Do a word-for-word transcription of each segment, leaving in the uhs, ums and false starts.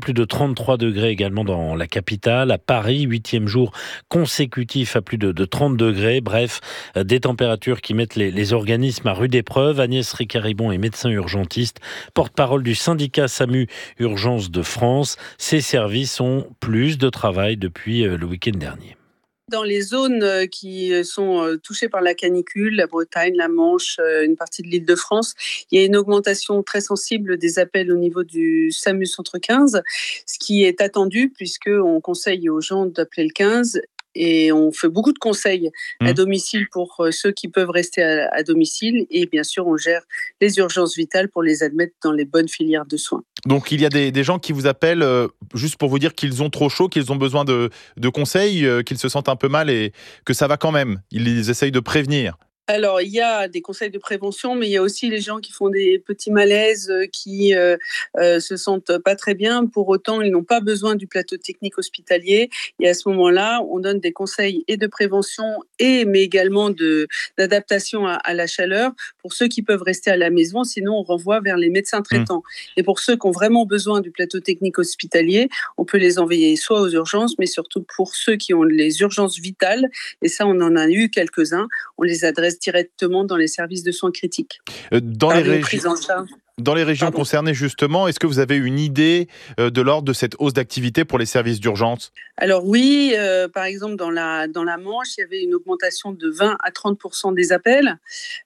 plus de trente-trois degrés également dans la capitale. À Paris, huitième jour consécutif à plus de, de trente degrés. Bref, des températures qui mettent les, les organismes à rude épreuve. Agnès Ricaribon est médecin urgentiste, porte-parole du syndicat SAMU Urgence de France. Ces services ont plus de travail depuis le week-end dernier. Dans les zones qui sont touchées par la canicule, la Bretagne, la Manche, une partie de l'Île-de-France, il y a une augmentation très sensible des appels au niveau du SAMU Centre quinze, ce qui est attendu puisqu'on conseille aux gens d'appeler le quinze. Et on fait beaucoup de conseils à domicile pour ceux qui peuvent rester à, à domicile. Et bien sûr, on gère les urgences vitales pour les admettre dans les bonnes filières de soins. Donc, il y a des, des gens qui vous appellent euh, juste pour vous dire qu'ils ont trop chaud, qu'ils ont besoin de, de conseils, euh, qu'ils se sentent un peu mal et que ça va quand même. Ils essayent de prévenir. Alors, il y a des conseils de prévention, mais il y a aussi les gens qui font des petits malaises, qui euh, euh, se sentent pas très bien. Pour autant, ils n'ont pas besoin du plateau technique hospitalier. Et à ce moment-là, on donne des conseils et de prévention, et mais également de, d'adaptation à, à la chaleur pour ceux qui peuvent rester à la maison. Sinon, on renvoie vers les médecins traitants. Mmh. Et pour ceux qui ont vraiment besoin du plateau technique hospitalier, on peut les envoyer soit aux urgences, mais surtout pour ceux qui ont les urgences vitales. Et ça, on en a eu quelques-uns. On les adresse directement dans les services de soins critiques. Dans les, régi- dans les régions Pardon. concernées, justement, est-ce que vous avez une idée de l'ordre de cette hausse d'activité pour les services d'urgence ? Alors oui, euh, par exemple, dans la, dans la Manche, il y avait une augmentation de vingt à trente pour cent des appels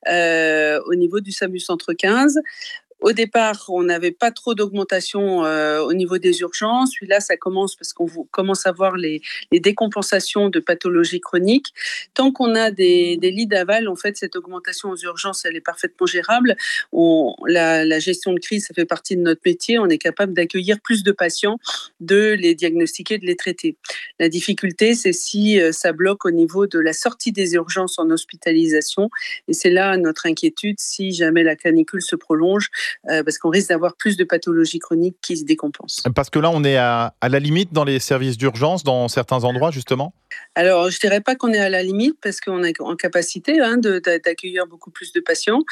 euh, au niveau du SAMU Centre quinze. Au départ, on n'avait pas trop d'augmentation euh, au niveau des urgences. Puis là, ça commence parce qu'on commence à voir les, les décompensations de pathologies chroniques. Tant qu'on a des, des lits d'aval, en fait, cette augmentation aux urgences, elle est parfaitement gérable. On, la, la gestion de crise, ça fait partie de notre métier. On est capable d'accueillir plus de patients, de les diagnostiquer, de les traiter. La difficulté, c'est si euh, ça bloque au niveau de la sortie des urgences en hospitalisation. Et c'est là notre inquiétude, si jamais la canicule se prolonge, Euh, parce qu'on risque d'avoir plus de pathologies chroniques qui se décompensent. Parce que là, on est à, à la limite dans les services d'urgence, dans certains endroits, justement ? Alors, je ne dirais pas qu'on est à la limite, parce qu'on est en capacité hein, de, d'accueillir beaucoup plus de patients.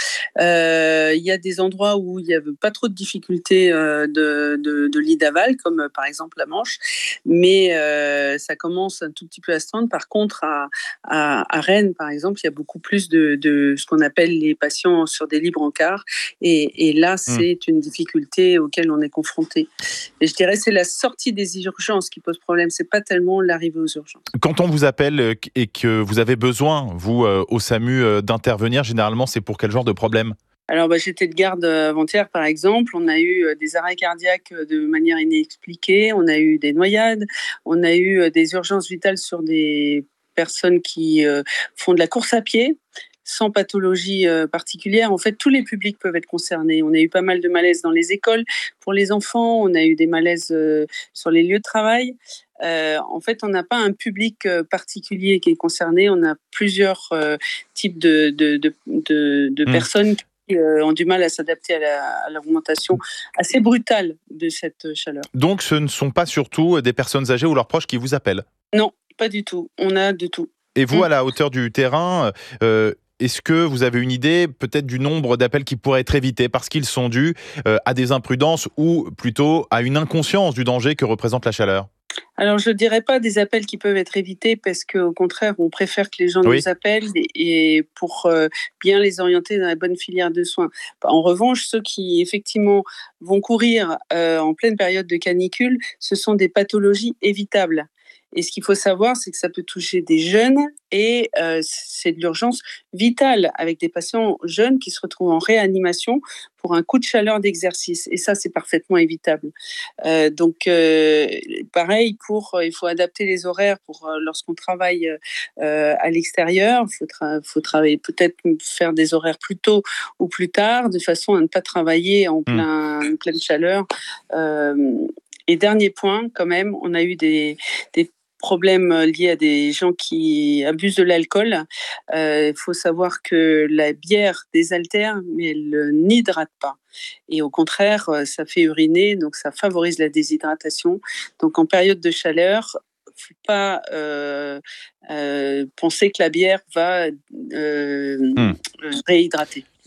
Euh, il y a des endroits où il n'y avait pas trop de difficultés euh, de, de, de lits d'aval, comme euh, par exemple la Manche, mais euh, ça commence un tout petit peu à se tendre. Par contre, à, à, à Rennes, par exemple, il y a beaucoup plus de, de ce qu'on appelle les patients sur des lits brancards, et, et là, c'est mmh. une difficulté auquel on est confronté. Et je dirais que c'est la sortie des urgences qui pose problème, c'est pas tellement l'arrivée aux urgences. Quand on vous appelle et que vous avez besoin, vous, euh, au SAMU, euh, d'intervenir, généralement, c'est pour quel genre de problème ? Alors, bah, j'étais de garde avant-hier, par exemple. On a eu des arrêts cardiaques de manière inexpliquée. On a eu des noyades. On a eu des urgences vitales sur des personnes qui euh, font de la course à pied, sans pathologie euh, particulière. En fait, tous les publics peuvent être concernés. On a eu pas mal de malaises dans les écoles pour les enfants. On a eu des malaises euh, sur les lieux de travail. Euh, en fait, on n'a pas un public euh, particulier qui est concerné. On a plusieurs euh, types de, de, de, de, de mmh. personnes qui euh, ont du mal à s'adapter à, la, à l'augmentation assez brutale de cette chaleur. Donc, ce ne sont pas surtout des personnes âgées ou leurs proches qui vous appellent ? Non, pas du tout. On a de tout. Et vous, mmh. à la hauteur du terrain, euh, est-ce que vous avez une idée peut-être du nombre d'appels qui pourraient être évités parce qu'ils sont dus euh, à des imprudences ou plutôt à une inconscience du danger que représente la chaleur ? Alors, je ne dirais pas des appels qui peuvent être évités parce qu'au contraire, on préfère que les gens oui. nous appellent et, et pour euh, bien les orienter dans la bonne filière de soins. En revanche, ceux qui, effectivement, vont courir euh, en pleine période de canicule, ce sont des pathologies évitables. Et ce qu'il faut savoir, c'est que ça peut toucher des jeunes et euh, c'est de l'urgence vitale avec des patients jeunes qui se retrouvent en réanimation pour un coup de chaleur d'exercice. Et ça, c'est parfaitement évitable. Euh, donc, euh, pareil, pour, il faut adapter les horaires pour euh, lorsqu'on travaille euh, à l'extérieur. Il faut, tra- faut travailler, peut-être faire des horaires plus tôt ou plus tard, de façon à ne pas travailler en, plein, mmh. en pleine chaleur. Euh, et dernier point, quand même, on a eu des, des problèmes liés à des gens qui abusent de l'alcool. Il euh, faut savoir que la bière désaltère, mais elle n'hydrate pas. Et au contraire, ça fait uriner, donc ça favorise la déshydratation. Donc en période de chaleur, il ne faut pas euh, euh, penser que la bière va euh, mmh. réhydrater.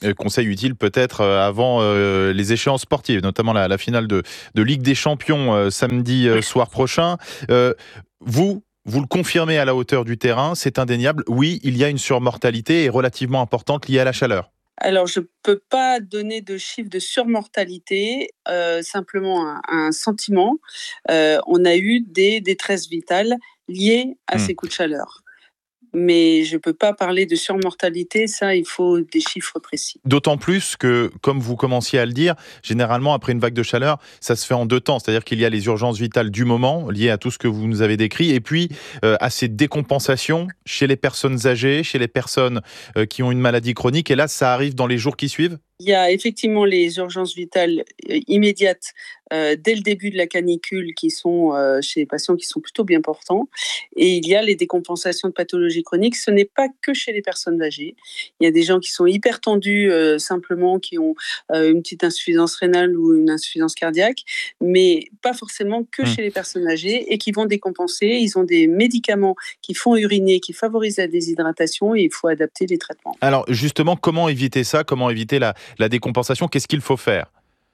Euh, conseil utile peut-être euh, avant euh, les échéances sportives, notamment la, la finale de, de Ligue des Champions euh, samedi euh, soir prochain. Euh, vous, vous le confirmez à la hauteur du terrain, c'est indéniable. Oui, il y a une surmortalité et relativement importante liée à la chaleur. Alors, je ne peux pas donner de chiffre de surmortalité, euh, simplement un, un sentiment. Euh, on a eu des détresses vitales liées à mmh. ces coups de chaleur. Mais je ne peux pas parler de surmortalité, ça, il faut des chiffres précis. D'autant plus que, comme vous commenciez à le dire, généralement, après une vague de chaleur, ça se fait en deux temps. C'est-à-dire qu'il y a les urgences vitales du moment, liées à tout ce que vous nous avez décrit, et puis euh, à ces décompensations chez les personnes âgées, chez les personnes euh, qui ont une maladie chronique. Et là, ça arrive dans les jours qui suivent ? Il y a effectivement les urgences vitales immédiates euh, dès le début de la canicule qui sont euh, chez les patients qui sont plutôt bien portants. Et il y a les décompensations de pathologies chroniques. Ce n'est pas que chez les personnes âgées. Il y a des gens qui sont hyper tendus euh, simplement, qui ont euh, une petite insuffisance rénale ou une insuffisance cardiaque, mais pas forcément que mmh. chez les personnes âgées et qui vont décompenser. Ils ont des médicaments qui font uriner, qui favorisent la déshydratation et il faut adapter les traitements. Alors justement, comment éviter ça ? Comment éviter la La décompensation, qu'est-ce qu'il faut faire ?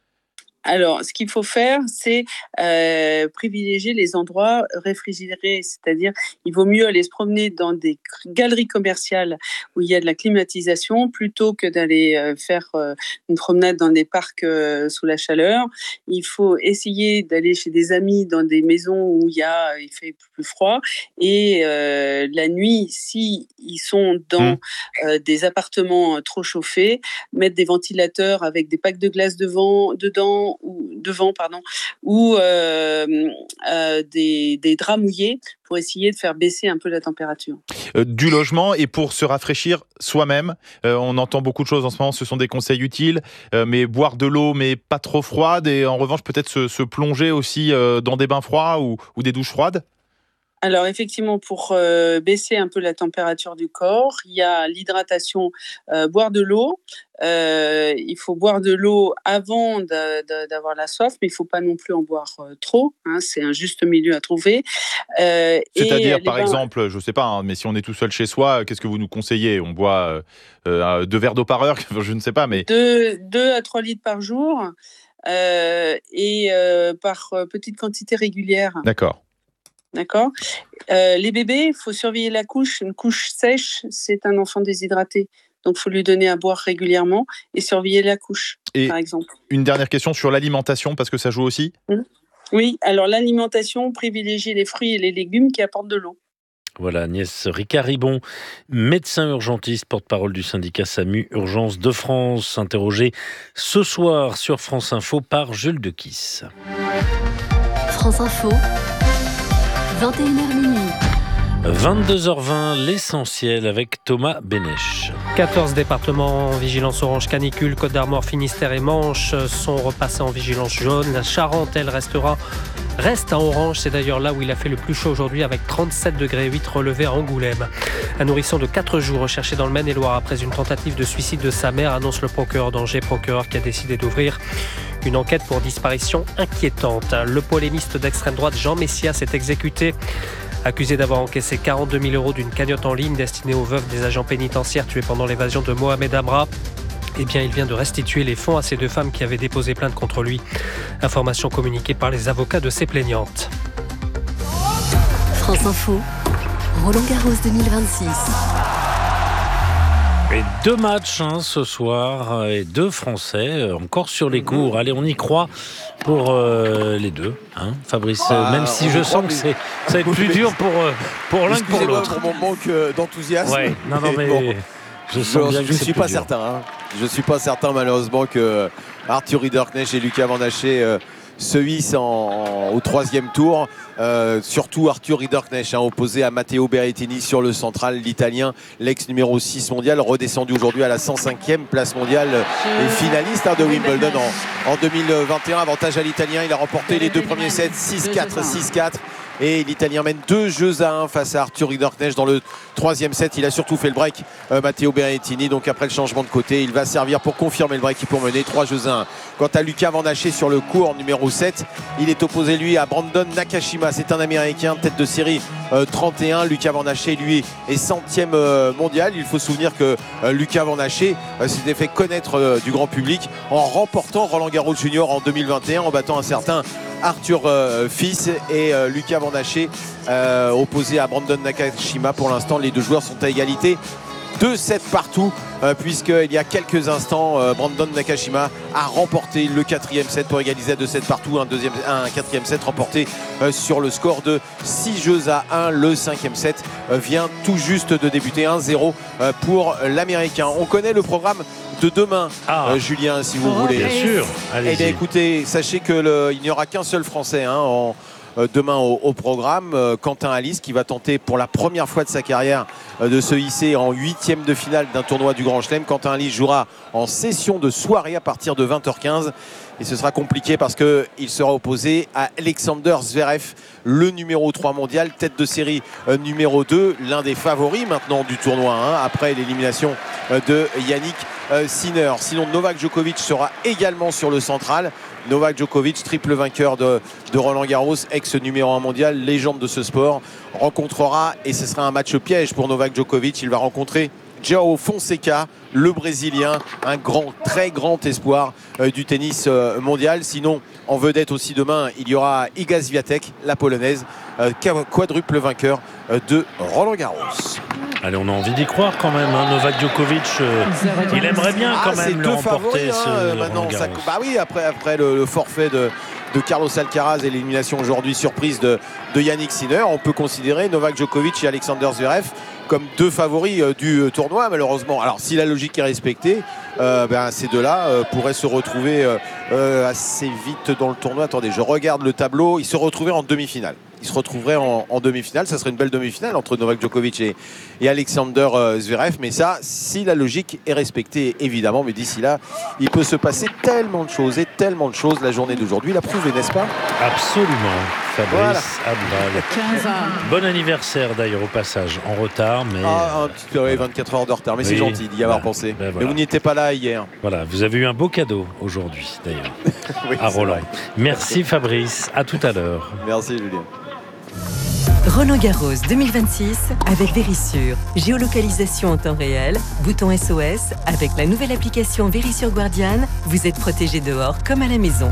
Alors, ce qu'il faut faire, c'est euh, privilégier les endroits réfrigérés, c'est-à-dire il vaut mieux aller se promener dans des galeries commerciales où il y a de la climatisation plutôt que d'aller euh, faire euh, une promenade dans des parcs euh, sous la chaleur. Il faut essayer d'aller chez des amis dans des maisons où il y a, il fait plus froid et euh, la nuit, si ils sont dans mmh. euh, des appartements trop chauffés, mettre des ventilateurs avec des packs de glace devant, dedans ou devant pardon ou euh, euh, des, des draps mouillés pour essayer de faire baisser un peu la température. Euh, du logement et pour se rafraîchir soi-même, euh, on entend beaucoup de choses en ce moment, ce sont des conseils utiles, euh, mais boire de l'eau mais pas trop froide et en revanche peut-être se, se plonger aussi euh, dans des bains froids ou, ou des douches froides. Alors effectivement, pour euh, baisser un peu la température du corps, il y a l'hydratation, euh, boire de l'eau. Euh, il faut boire de l'eau avant de, de, d'avoir la soif, mais il ne faut pas non plus en boire euh, trop. Hein, c'est un juste milieu à trouver. Euh, C'est-à-dire, et, par bains... exemple, je ne sais pas, hein, mais si on est tout seul chez soi, qu'est-ce que vous nous conseillez ? On boit euh, deux verres d'eau par heure, je ne sais pas, mais... Deux, deux à trois litres par jour euh, et euh, par petite quantité régulière. D'accord. D'accord. Euh, les bébés, il faut surveiller la couche. Une couche sèche, c'est un enfant déshydraté. Donc, il faut lui donner à boire régulièrement et surveiller la couche, et par exemple. Une dernière question sur l'alimentation, parce que ça joue aussi ? mmh. Oui, alors l'alimentation, privilégier les fruits et les légumes qui apportent de l'eau. Voilà, Agnès Ricard-Ribon, médecin urgentiste, porte-parole du syndicat SAMU Urgence de France, interrogé ce soir sur France Info par Jules Dequisse. France Info. vingt et une heures minuit. vingt-deux heures vingt, l'essentiel avec Thomas Bénèche. quatorze départements en vigilance orange canicule, Côte d'Armor, Finistère et Manche sont repassés en vigilance jaune. La Charente, elle, restera, reste en orange. C'est d'ailleurs là où il a fait le plus chaud aujourd'hui avec trente-sept degrés huit relevés à Angoulême. Un nourrisson de quatre jours recherché dans le Maine-et-Loire après une tentative de suicide de sa mère, annonce le procureur d'Angers, procureur qui a décidé d'ouvrir une enquête pour disparition inquiétante. Le polémiste d'extrême droite Jean Messia s'est exécuté. Accusé d'avoir encaissé quarante-deux mille euros d'une cagnotte en ligne destinée aux veuves des agents pénitentiaires tués pendant l'évasion de Mohamed Amra, eh bien, il vient de restituer les fonds à ces deux femmes qui avaient déposé plainte contre lui. Information communiquée par les avocats de ces plaignantes. France Info, Roland Garros deux mille vingt-six. Et deux matchs hein, ce soir et deux Français encore sur les cours. Allez, on y croit pour euh, les deux, hein, Fabrice. Ah, même si je sens que c'est, ça va être plus dur pour, euh, pour l'un que pour l'autre. Pour mon manque d'enthousiasme. Ouais, non, non, mais bon, je sens bien que je c'est suis plus pas dur. certain. Hein. Je suis pas certain malheureusement que Arthur Ridderknecht et Lucas Van Haché euh, se hissent en, en, au troisième tour. Euh, surtout Arthur Ridderknecht, hein, opposé à Matteo Berrettini sur le central, l'Italien, l'ex numéro six mondial, redescendu aujourd'hui à la cent cinquième place mondiale et finaliste hein, de Wimbledon en, en deux mille vingt et un. Avantage à l'Italien, il a remporté les deux premiers sets, six quatre, six quatre. et l'Italien mène deux jeux à un face à Arthur Rinderknecht dans le troisième set. Il a surtout fait le break, euh, Matteo Berrettini. Donc après le changement de côté, il va servir pour confirmer le break et pour mener trois jeux à un. Quant à Lucas Van Haché sur le court numéro sept, il est opposé lui à Brandon Nakashima. C'est un Américain, tête de série euh, trente et un. Lucas Van Haché, lui, est centième euh, mondial. Il faut se souvenir que euh, Lucas Van Haché euh, s'était fait connaître euh, du grand public en remportant Roland Garros Junior en deux mille vingt et un en battant un certain Arthur euh, Fils et euh, Lucas Van Haché euh, opposé à Brandon Nakashima. Pour l'instant, les deux joueurs sont à égalité. deux sept partout, euh, puisqu'il y a quelques instants, euh, Brandon Nakashima a remporté le quatrième set pour égaliser à deux sept partout. Un, deuxième, un quatrième set remporté euh, sur le score de six jeux à un. Le cinquième set euh, vient tout juste de débuter, un zéro euh, pour l'Américain. On connaît le programme de demain, ah. euh, Julien, si vous oh, voulez. Bien sûr. Eh bien, écoutez, sachez qu'il n'y aura qu'un seul Français hein, en, euh, demain au, au programme. Euh, Quentin Halys qui va tenter pour la première fois de sa carrière euh, de se hisser en huitième de finale d'un tournoi du Grand Chelem. Quentin Halys jouera en session de soirée à partir de vingt heures quinze. Et ce sera compliqué parce qu'il sera opposé à Alexander Zverev, le numéro trois mondial, tête de série euh, numéro deux, l'un des favoris maintenant du tournoi, hein, après l'élimination euh, de Yannick euh, Sinner. Sinon, Novak Djokovic sera également sur le central. Novak Djokovic, triple vainqueur de, de Roland Garros, ex-numéro un mondial, légende de ce sport, rencontrera, et ce sera un match piège pour Novak Djokovic, il va rencontrer João Fonseca, le Brésilien, un grand, très grand espoir euh, du tennis euh, mondial. Sinon, en vedette aussi demain, il y aura Iga Swiatek, la polonaise, euh, quadruple vainqueur euh, de Roland Garros. Allez, on a envie d'y croire quand même. Hein. Novak Djokovic, euh, il aimerait bien quand ah, même le remporter. Favoris, ce hein, maintenant, ça, bah oui, après, après le, le forfait de, de Carlos Alcaraz et l'élimination aujourd'hui surprise de, de Yannick Sinner, on peut considérer Novak Djokovic et Alexander Zverev comme deux favoris euh, du euh, tournoi, malheureusement. Alors, si la logique est respectée, euh, ben, ces deux-là euh, pourraient se retrouver euh, euh, assez vite dans le tournoi. Attendez, je regarde le tableau. Ils se retrouveraient en demi-finale. Ils se retrouveraient en, en demi-finale. Ça serait une belle demi-finale entre Novak Djokovic et, et Alexander euh, Zverev. Mais ça, si la logique est respectée, évidemment. Mais d'ici là, il peut se passer tellement de choses et tellement de choses. La journée d'aujourd'hui l'a prouvé, n'est-ce pas? Absolument. Fabrice voilà. Abdal. quinze ans. Bon anniversaire d'ailleurs au passage, en retard. Mais ah, un petit peu, vingt-quatre heures de retard. Mais oui, c'est gentil d'y avoir bah, pensé. Bah, voilà. Mais vous n'y étiez pas là hier. Voilà, vous avez eu un beau cadeau aujourd'hui d'ailleurs. Oui, à Roland. Vrai. Merci Fabrice, à tout à l'heure. Merci Julien. Roland Garros deux mille vingt-six avec Verisure. Géolocalisation en temps réel, bouton S O S. Avec la nouvelle application Verisure Guardian, vous êtes protégé dehors comme à la maison.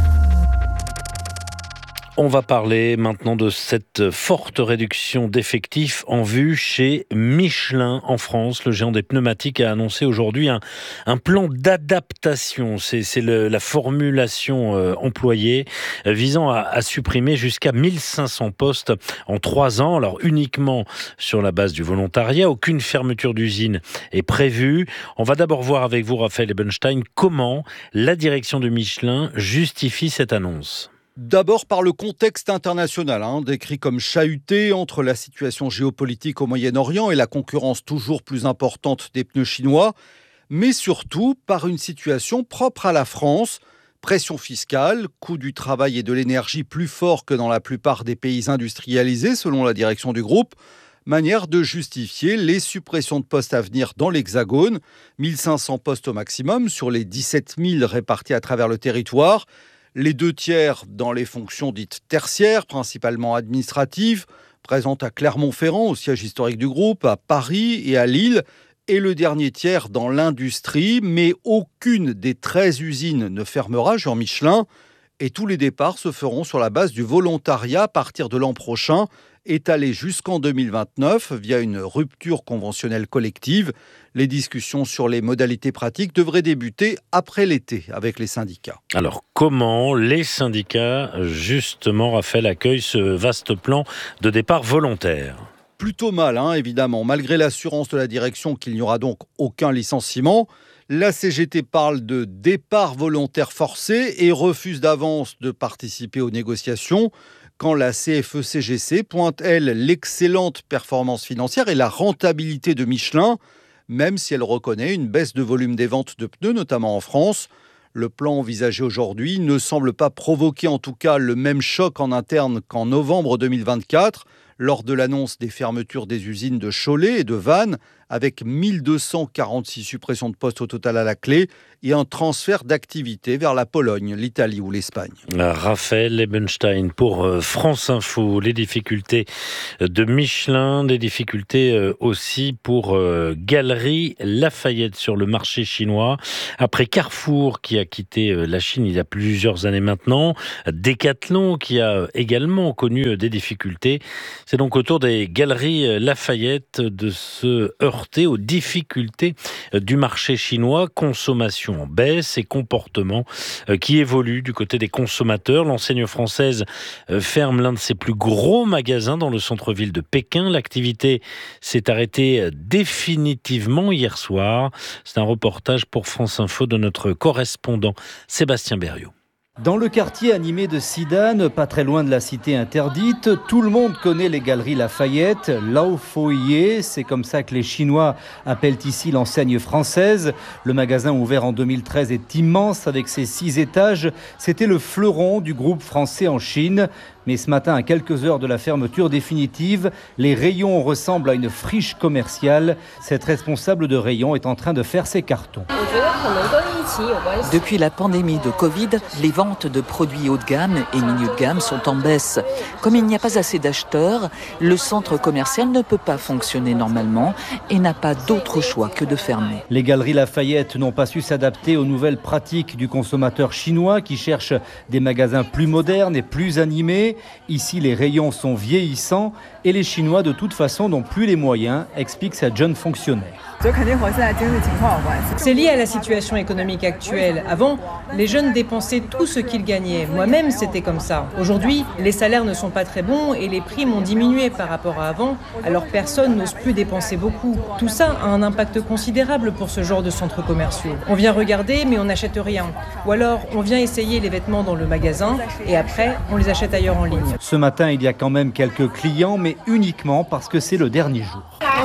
On va parler maintenant de cette forte réduction d'effectifs en vue chez Michelin en France. Le géant des pneumatiques a annoncé aujourd'hui un, un plan d'adaptation. C'est, c'est le, la formulation euh, employée euh, visant à, à supprimer jusqu'à mille cinq cents postes en trois ans. Alors uniquement sur la base du volontariat. Aucune fermeture d'usine est prévue. On va d'abord voir avec vous, Raphaël Ebenstein, comment la direction de Michelin justifie cette annonce. D'abord par le contexte international, hein, décrit comme chahuté entre la situation géopolitique au Moyen-Orient et la concurrence toujours plus importante des pneus chinois, mais surtout par une situation propre à la France. Pression fiscale, coût du travail et de l'énergie plus fort que dans la plupart des pays industrialisés selon la direction du groupe. Manière de justifier les suppressions de postes à venir dans l'Hexagone, mille cinq cents postes au maximum sur les dix-sept mille répartis à travers le territoire. Les deux tiers dans les fonctions dites tertiaires, principalement administratives, présentes à Clermont-Ferrand, au siège historique du groupe, à Paris et à Lille, et le dernier tiers dans l'industrie, mais aucune des treize usines ne fermera, Jean Michelin, et tous les départs se feront sur la base du volontariat à partir de l'an prochain, étalé jusqu'en deux mille vingt-neuf via une rupture conventionnelle collective. Les discussions sur les modalités pratiques devraient débuter après l'été avec les syndicats. Alors comment les syndicats, justement, Raphaël, accueillent ce vaste plan de départ volontaire ? Plutôt mal, hein, évidemment. Malgré l'assurance de la direction qu'il n'y aura donc aucun licenciement, la C G T parle de départ volontaire forcé et refuse d'avance de participer aux négociations. Quand la C F E C G C pointe, elle, l'excellente performance financière et la rentabilité de Michelin, même si elle reconnaît une baisse de volume des ventes de pneus, notamment en France. Le plan envisagé aujourd'hui ne semble pas provoquer en tout cas le même choc en interne qu'en novembre deux mille vingt-quatre, lors de l'annonce des fermetures des usines de Cholet et de Vannes, avec mille deux cent quarante-six suppressions de postes au total à la clé et un transfert d'activité vers la Pologne, l'Italie ou l'Espagne. Raphaël Ebenstein pour France Info. Les difficultés de Michelin, des difficultés aussi pour Galeries Lafayette sur le marché chinois. Après Carrefour qui a quitté la Chine il y a plusieurs années maintenant, Decathlon qui a également connu des difficultés. C'est donc au tour des Galeries Lafayette de se heurter aux difficultés du marché chinois, consommation en baisse et comportement qui évolue du côté des consommateurs. L'enseigne française ferme l'un de ses plus gros magasins dans le centre-ville de Pékin. L'activité s'est arrêtée définitivement hier soir. C'est un reportage pour France Info de notre correspondant Sébastien Berriot. Dans le quartier animé de Sidan, pas très loin de la cité interdite, tout le monde connaît les Galeries Lafayette, Lao Foye, c'est comme ça que les Chinois appellent ici l'enseigne française. Le magasin ouvert en deux mille treize est immense avec ses six étages. C'était le fleuron du groupe français en Chine. Mais ce matin, à quelques heures de la fermeture définitive, les rayons ressemblent à une friche commerciale. Cette responsable de rayon est en train de faire ses cartons. Depuis la pandémie de Covid, les ventes de produits haut de gamme et milieu de gamme sont en baisse. Comme il n'y a pas assez d'acheteurs, le centre commercial ne peut pas fonctionner normalement et n'a pas d'autre choix que de fermer. Les Galeries Lafayette n'ont pas su s'adapter aux nouvelles pratiques du consommateur chinois qui cherche des magasins plus modernes et plus animés. Ici, les rayons sont vieillissants et les Chinois, de toute façon, n'ont plus les moyens, explique cette jeune fonctionnaire. C'est lié à la situation économique actuelle. Avant, les jeunes dépensaient tout ce qu'ils gagnaient. Moi-même, c'était comme ça. Aujourd'hui, les salaires ne sont pas très bons et les primes ont diminué par rapport à avant. Alors personne n'ose plus dépenser beaucoup. Tout ça a un impact considérable pour ce genre de centres commerciaux. On vient regarder, mais on n'achète rien. Ou alors, on vient essayer les vêtements dans le magasin et après, on les achète ailleurs en ligne. Ce matin, il y a quand même quelques clients, mais uniquement parce que c'est le dernier jour.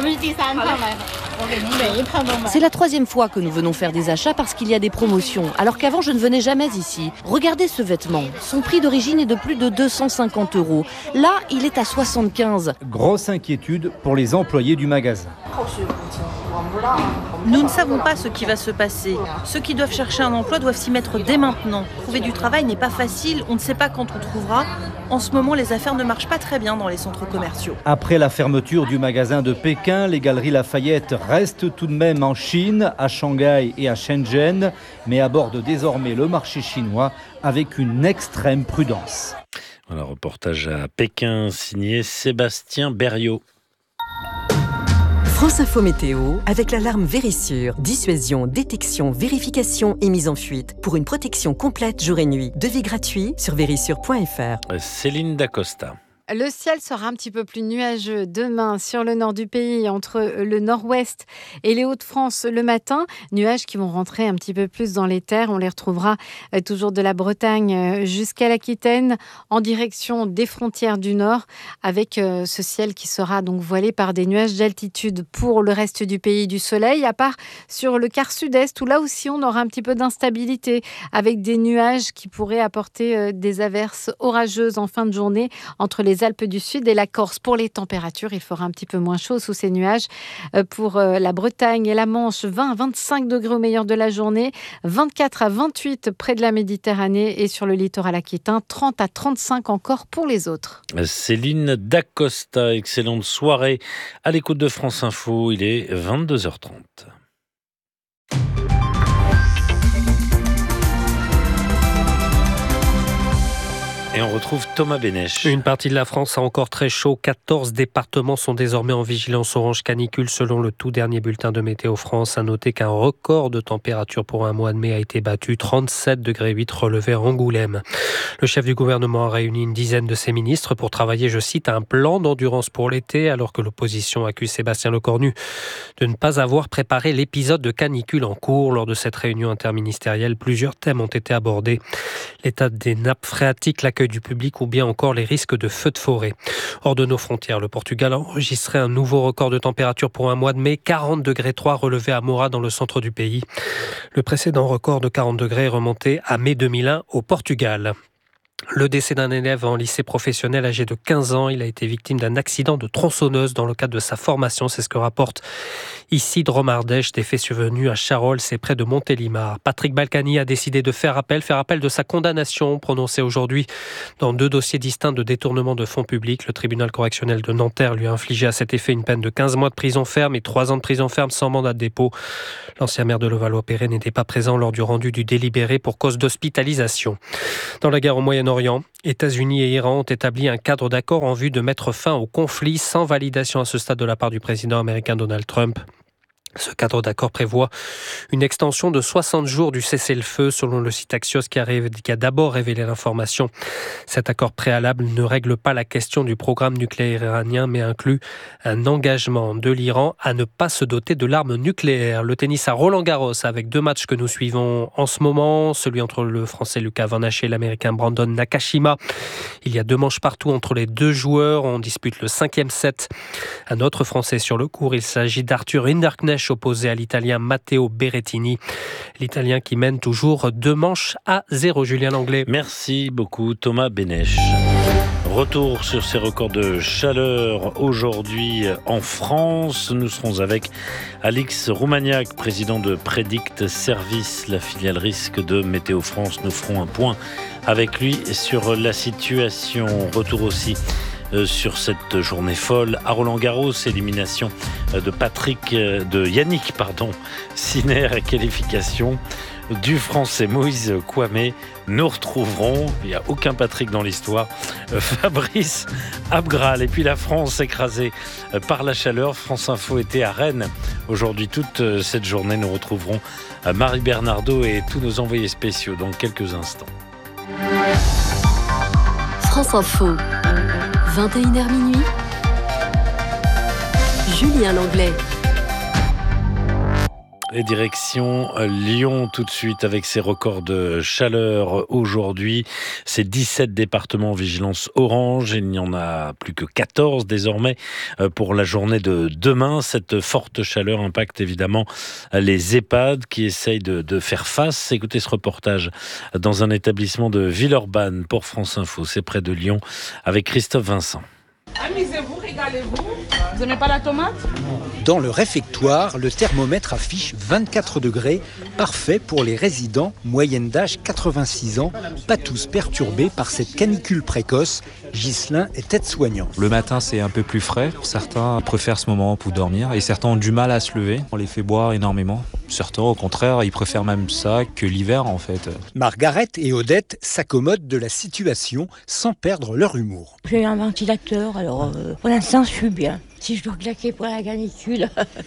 C'est la troisième fois que nous venons faire des achats parce qu'il y a des promotions, alors qu'avant je ne venais jamais ici. Regardez ce vêtement, son prix d'origine est de plus de deux cent cinquante euros. Là, il est à soixante-quinze. Grosse inquiétude pour les employés du magasin. Nous ne savons pas ce qui va se passer. Ceux qui doivent chercher un emploi doivent s'y mettre dès maintenant. Trouver du travail n'est pas facile, on ne sait pas quand on trouvera. En ce moment, les affaires ne marchent pas très bien dans les centres commerciaux. Après la fermeture du magasin de Pékin, les Galeries Lafayette restent tout de même en Chine, à Shanghai et à Shenzhen, mais abordent désormais le marché chinois avec une extrême prudence. Voilà, reportage à Pékin signé Sébastien Berriot. France Info Météo, avec l'alarme Vérissure. Dissuasion, détection, vérification et mise en fuite. Pour une protection complète jour et nuit. Devis gratuit sur vérissure point f r. Céline Dacosta. Le ciel sera un petit peu plus nuageux demain sur le nord du pays, entre le nord-ouest et les Hauts-de-France le matin. Nuages qui vont rentrer un petit peu plus dans les terres. On les retrouvera toujours de la Bretagne jusqu'à l'Aquitaine, en direction des frontières du nord, avec ce ciel qui sera donc voilé par des nuages d'altitude. Pour le reste du pays, du soleil, à part sur le quart sud-est, où là aussi on aura un petit peu d'instabilité, avec des nuages qui pourraient apporter des averses orageuses en fin de journée entre les Alpes du Sud et la Corse. Pour les températures, il fera un petit peu moins chaud sous ces nuages. Pour la Bretagne et la Manche, vingt à vingt-cinq degrés au meilleur de la journée, vingt-quatre à vingt-huit près de la Méditerranée et sur le littoral aquitain, trente à trente-cinq encore pour les autres. Céline Dacosta, excellente soirée à l'écoute de France Info, il est vingt-deux heures trente. Et on retrouve Thomas Bénèche. Une partie de la France a encore très chaud. quatorze départements sont désormais en vigilance orange canicule selon le tout dernier bulletin de Météo France. À noter qu'un record de température pour un mois de mai a été battu. trente-sept degrés huit relevé à Angoulême. Le chef du gouvernement a réuni une dizaine de ses ministres pour travailler, je cite, un plan d'endurance pour l'été, alors que l'opposition accuse Sébastien Lecornu de ne pas avoir préparé l'épisode de canicule en cours. Lors de cette réunion interministérielle, plusieurs thèmes ont été abordés. L'état des nappes phréatiques, l'accueil du public ou bien encore les risques de feux de forêt. Hors de nos frontières, le Portugal a enregistré un nouveau record de température pour un mois de mai, quarante degrés trois relevé à Moura dans le centre du pays. Le précédent record de quarante degrés est remonté à mai deux mille un au Portugal. Le décès d'un élève en lycée professionnel âgé de quinze ans. Il a été victime d'un accident de tronçonneuse dans le cadre de sa formation. C'est ce que rapporte ici Dromardèche. Des faits survenus à Charolles, c'est près de Montélimar. Patrick Balkany a décidé de faire appel, faire appel de sa condamnation prononcée aujourd'hui dans deux dossiers distincts de détournement de fonds publics. Le tribunal correctionnel de Nanterre lui a infligé à cet effet une peine de quinze mois de prison ferme et trois ans de prison ferme sans mandat de dépôt. L'ancien maire de Levallois-Perret n'était pas présent lors du rendu du délibéré pour cause d'hospitalisation. Dans la guerre au Moyen-Orient, États-Unis et Iran ont établi un cadre d'accord en vue de mettre fin au conflit sans validation à ce stade de la part du président américain Donald Trump. Ce cadre d'accord prévoit une extension de soixante jours du cessez-le-feu, selon le site Axios qui a, ré... qui a d'abord révélé l'information. Cet accord préalable ne règle pas la question du programme nucléaire iranien, mais inclut un engagement de l'Iran à ne pas se doter de l'arme nucléaire. Le tennis à Roland-Garros, avec deux matchs que nous suivons en ce moment, celui entre le Français Lucas Van Hache et l'Américain Brandon Nakashima. Il y a deux manches partout entre les deux joueurs. On dispute le cinquième set. Un autre Français sur le court, il s'agit d'Arthur Hinderknecht, opposé à l'Italien Matteo Berrettini. L'Italien qui mène toujours deux manches à zéro. Julien Langlais. Merci beaucoup Thomas Benech. Retour sur ces records de chaleur aujourd'hui en France. Nous serons avec Alix Roumaniac, président de Predict Service, la filiale risque de Météo France. Nous ferons un point avec lui sur la situation. Retour aussi sur cette journée folle à Roland-Garros, élimination de Patrick, de Yannick, pardon, Sinner et qualification du Français Moïse Kouamé. Nous retrouverons, il n'y a aucun Patrick dans l'histoire, Fabrice Abgral. Et puis la France écrasée par la chaleur. France Info était à Rennes aujourd'hui toute cette journée. Nous retrouverons Marie Bernardo et tous nos envoyés spéciaux dans quelques instants. France Info. vingt et une heures minuit, Julien Langlais. Et direction Lyon tout de suite avec ces records de chaleur aujourd'hui. C'est dix-sept départements en vigilance orange. Il n'y en a plus que quatorze désormais pour la journée de demain. Cette forte chaleur impacte évidemment les EHPAD qui essayent de, de faire face. Écoutez ce reportage dans un établissement de Villeurbanne pour France Info. C'est près de Lyon avec Christophe Vincent. Amusez-vous, régalez-vous. Vous n'aimez pas la tomate ? Dans le réfectoire, le thermomètre affiche vingt-quatre degrés, parfait pour les résidents, moyenne d'âge quatre-vingt-six ans, pas tous perturbés par cette canicule précoce. Ghislain est aide-soignant. Le matin, c'est un peu plus frais. Certains préfèrent ce moment pour dormir et certains ont du mal à se lever. On les fait boire énormément. Certains, au contraire, ils préfèrent même ça que l'hiver, en fait. Margaret et Odette s'accommodent de la situation sans perdre leur humour. J'ai un ventilateur, alors euh, pour l'instant, je suis bien. Si je dois claquer pour la canicule,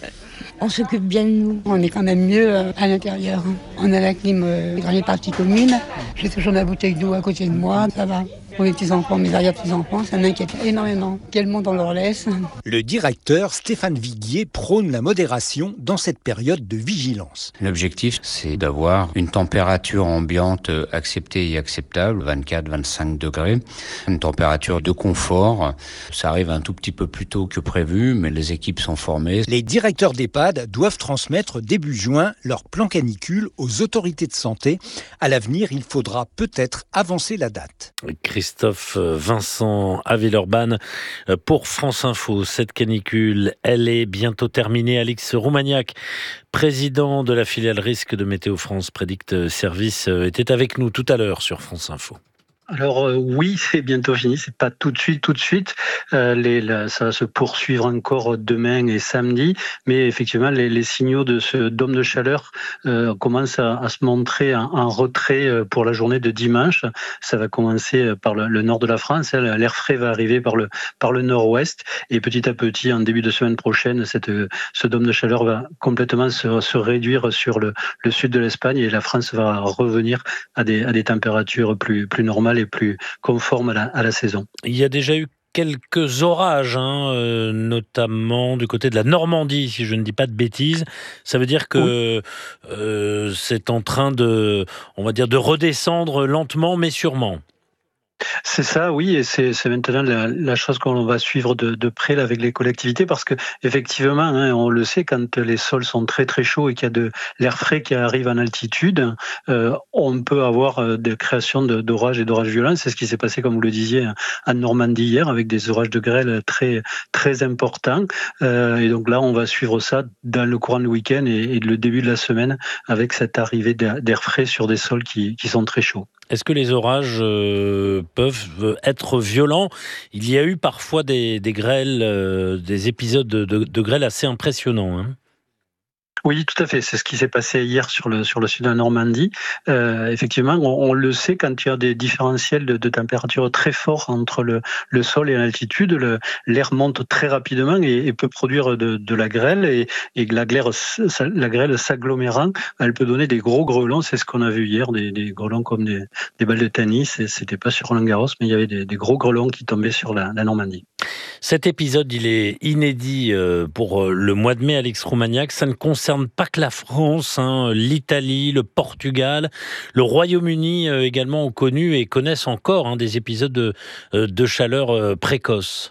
on s'occupe bien de nous. On est quand même mieux à l'intérieur. On a la clim euh, dans les parties communes. J'ai toujours ma bouteille d'eau à côté de moi, ça va. Pour les petits-enfants, mes arrière-petits-enfants, ça m'inquiète énormément. Quel monde on leur laisse. Le directeur Stéphane Viguier prône la modération dans cette période de vigilance. L'objectif, c'est d'avoir une température ambiante acceptée et acceptable, vingt-quatre à vingt-cinq degrés. Une température de confort. Ça arrive un tout petit peu plus tôt que prévu, mais les équipes sont formées. Les directeurs d'EHPAD doivent transmettre début juin leur plan canicule aux autorités de santé. À l'avenir, il faudra peut-être avancer la date. Christophe Vincent à Villeurbanne pour France Info. Cette canicule, elle est bientôt terminée. Alix Roumaniac, président de la filiale risque de Météo France Predict Service, était avec nous tout à l'heure sur France Info. Alors euh, oui, c'est bientôt fini, c'est pas tout de suite, tout de suite. Euh, les, la, ça va se poursuivre encore demain et samedi, mais effectivement les, les signaux de ce dôme de chaleur euh, commencent à, à se montrer en, en retrait pour la journée de dimanche. Ça va commencer par le, le nord de la France, l'air frais va arriver par le par le nord-ouest et petit à petit, en début de semaine prochaine, cette, ce dôme de chaleur va complètement se, se réduire sur le, le sud de l'Espagne et la France va revenir à des, à des températures plus plus normales et plus conformes à la, à la saison. Il y a déjà eu quelques orages, hein, euh, notamment du côté de la Normandie, si je ne dis pas de bêtises. Ça veut dire que oui. euh, c'est en train de, on va dire, de redescendre lentement, mais sûrement. C'est ça, oui, et c'est, c'est maintenant la, la chose qu'on va suivre de, de près là, avec les collectivités, parce que effectivement, hein, on le sait, quand les sols sont très très chauds et qu'il y a de l'air frais qui arrive en altitude, euh, on peut avoir euh, des créations de, d'orages et d'orages violents. C'est ce qui s'est passé, comme vous le disiez, en Normandie hier, avec des orages de grêle très très importants. Euh, et donc là, on va suivre ça dans le courant du week-end et, et le début de la semaine, avec cette arrivée d'air frais sur des sols qui, qui sont très chauds. Est-ce que les orages euh, peuvent être violents ? Il y a eu parfois des, des grêles, euh, des épisodes de, de, de grêle assez impressionnants. Hein. Oui, tout à fait. C'est ce qui s'est passé hier sur le sur le sud de la Normandie. Euh, effectivement, on, on le sait, quand il y a des différentiels de, de température très forts entre le, le sol et l'altitude, le, l'air monte très rapidement et, et peut produire de, de la grêle. Et, et la, grêle, la grêle s'agglomérant, elle peut donner des gros grêlons. C'est ce qu'on a vu hier, des, des grêlons comme des, des balles de tennis. Et c'était pas sur Roland-Garros, mais il y avait des, des gros grêlons qui tombaient sur la, la Normandie. Cet épisode, il est inédit pour le mois de mai, Alex Roumaniac. Ça ne concerne pas que la France, hein. L'Italie, le Portugal, le Royaume-Uni également ont connu et connaissent encore hein, des épisodes de, de chaleur précoce.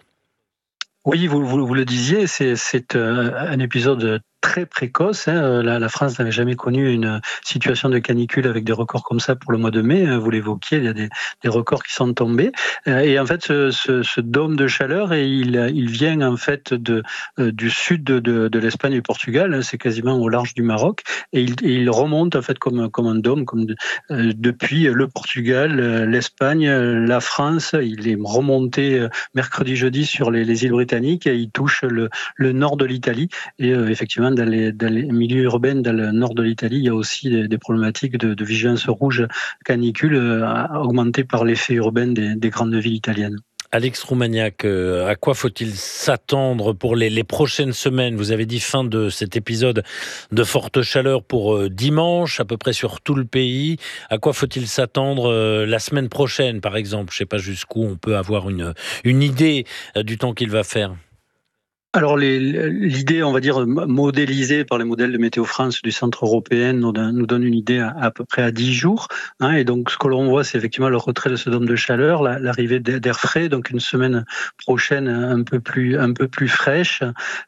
Oui, vous, vous, vous le disiez, c'est, c'est un épisode très précoce. Hein. La, la France n'avait jamais connu une situation de canicule avec des records comme ça pour le mois de mai. Vous l'évoquiez, il y a des, des records qui sont tombés. Et en fait, ce, ce, ce dôme de chaleur, et il, il vient en fait de, du sud de, de, de l'Espagne et du Portugal. C'est quasiment au large du Maroc. Et il, et il remonte en fait comme, comme un dôme, comme de, euh, depuis le Portugal, l'Espagne, la France. Il est remonté mercredi, jeudi sur les, les îles britanniques et il touche le, le nord de l'Italie. Et euh, effectivement, Dans les, dans les milieux urbains, dans le nord de l'Italie, il y a aussi des, des problématiques de, de vigilance rouge canicule euh, augmentées par l'effet urbain des, des grandes villes italiennes. Alex Roumaniac, euh, à quoi faut-il s'attendre pour les, les prochaines semaines ? Vous avez dit fin de cet épisode de forte chaleur pour euh, dimanche, à peu près sur tout le pays. À quoi faut-il s'attendre euh, la semaine prochaine, par exemple ? Je ne sais pas jusqu'où on peut avoir une, une idée euh, du temps qu'il va faire. Alors les, l'idée, on va dire, modélisée par les modèles de Météo France du Centre européen nous donne, nous donne une idée à, à peu près à dix jours. Hein, et donc ce que l'on voit, c'est effectivement le retrait de ce dôme de chaleur, la, l'arrivée d'air frais, donc une semaine prochaine un peu plus, un peu plus fraîche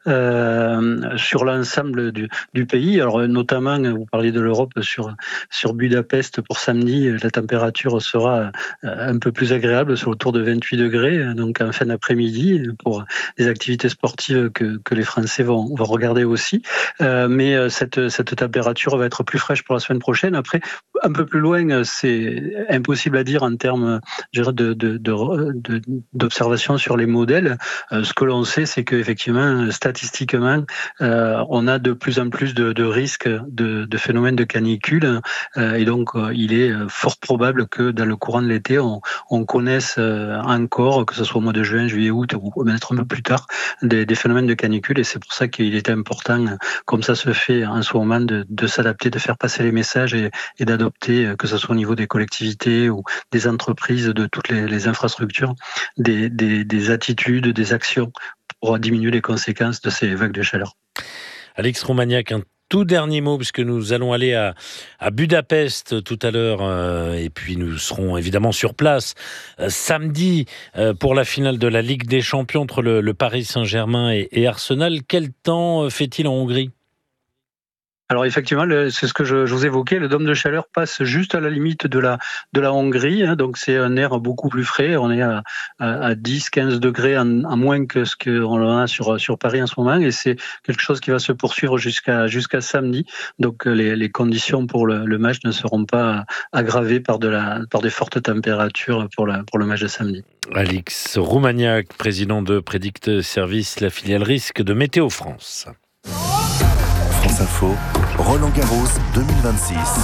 euh, sur l'ensemble du, du pays. Alors notamment, vous parliez de l'Europe, sur, sur Budapest pour samedi, la température sera un peu plus agréable, sur autour de vingt-huit degrés, donc en fin d'après-midi, pour les activités sportives Que, que les Français vont, vont regarder aussi. Euh, mais cette, cette température va être plus fraîche pour la semaine prochaine. Après, un peu plus loin, c'est impossible à dire en termes je dirais, de, de, de, de, d'observation sur les modèles. Euh, ce que l'on sait, c'est qu'effectivement, statistiquement, euh, on a de plus en plus de, de risques de, de phénomènes de canicule. Euh, et donc, euh, il est fort probable que dans le courant de l'été, on, on connaisse euh, encore, que ce soit au mois de juin, juillet, août, ou peut-être un peu plus tard, des, des phénomènes de canicule, et c'est pour ça qu'il est important, comme ça se fait en ce moment, de, de s'adapter, de faire passer les messages et, et d'adopter, que ce soit au niveau des collectivités ou des entreprises, de toutes les, les infrastructures, des, des, des attitudes, des actions pour diminuer les conséquences de ces vagues de chaleur. Alex Roumaniac, un tout dernier mot, puisque nous allons aller à, à Budapest tout à l'heure, euh, et puis nous serons évidemment sur place euh, samedi euh, pour la finale de la Ligue des Champions entre le, le Paris Saint-Germain et, et Arsenal. Quel temps fait-il en Hongrie ? Alors effectivement, le, c'est ce que je, je vous évoquais, le dôme de chaleur passe juste à la limite de la, de la Hongrie, hein, donc c'est un air beaucoup plus frais, on est à, à, à dix à quinze degrés en, en moins que ce qu'on a sur, sur Paris en ce moment, et c'est quelque chose qui va se poursuivre jusqu'à, jusqu'à samedi, donc les, les conditions pour le, le match ne seront pas aggravées par, de la, par des fortes températures pour, la, pour le match de samedi. Alex Roumaniac, président de Prédict Service, la filiale risque de Météo France. France Info, Roland-Garros deux mille vingt-six.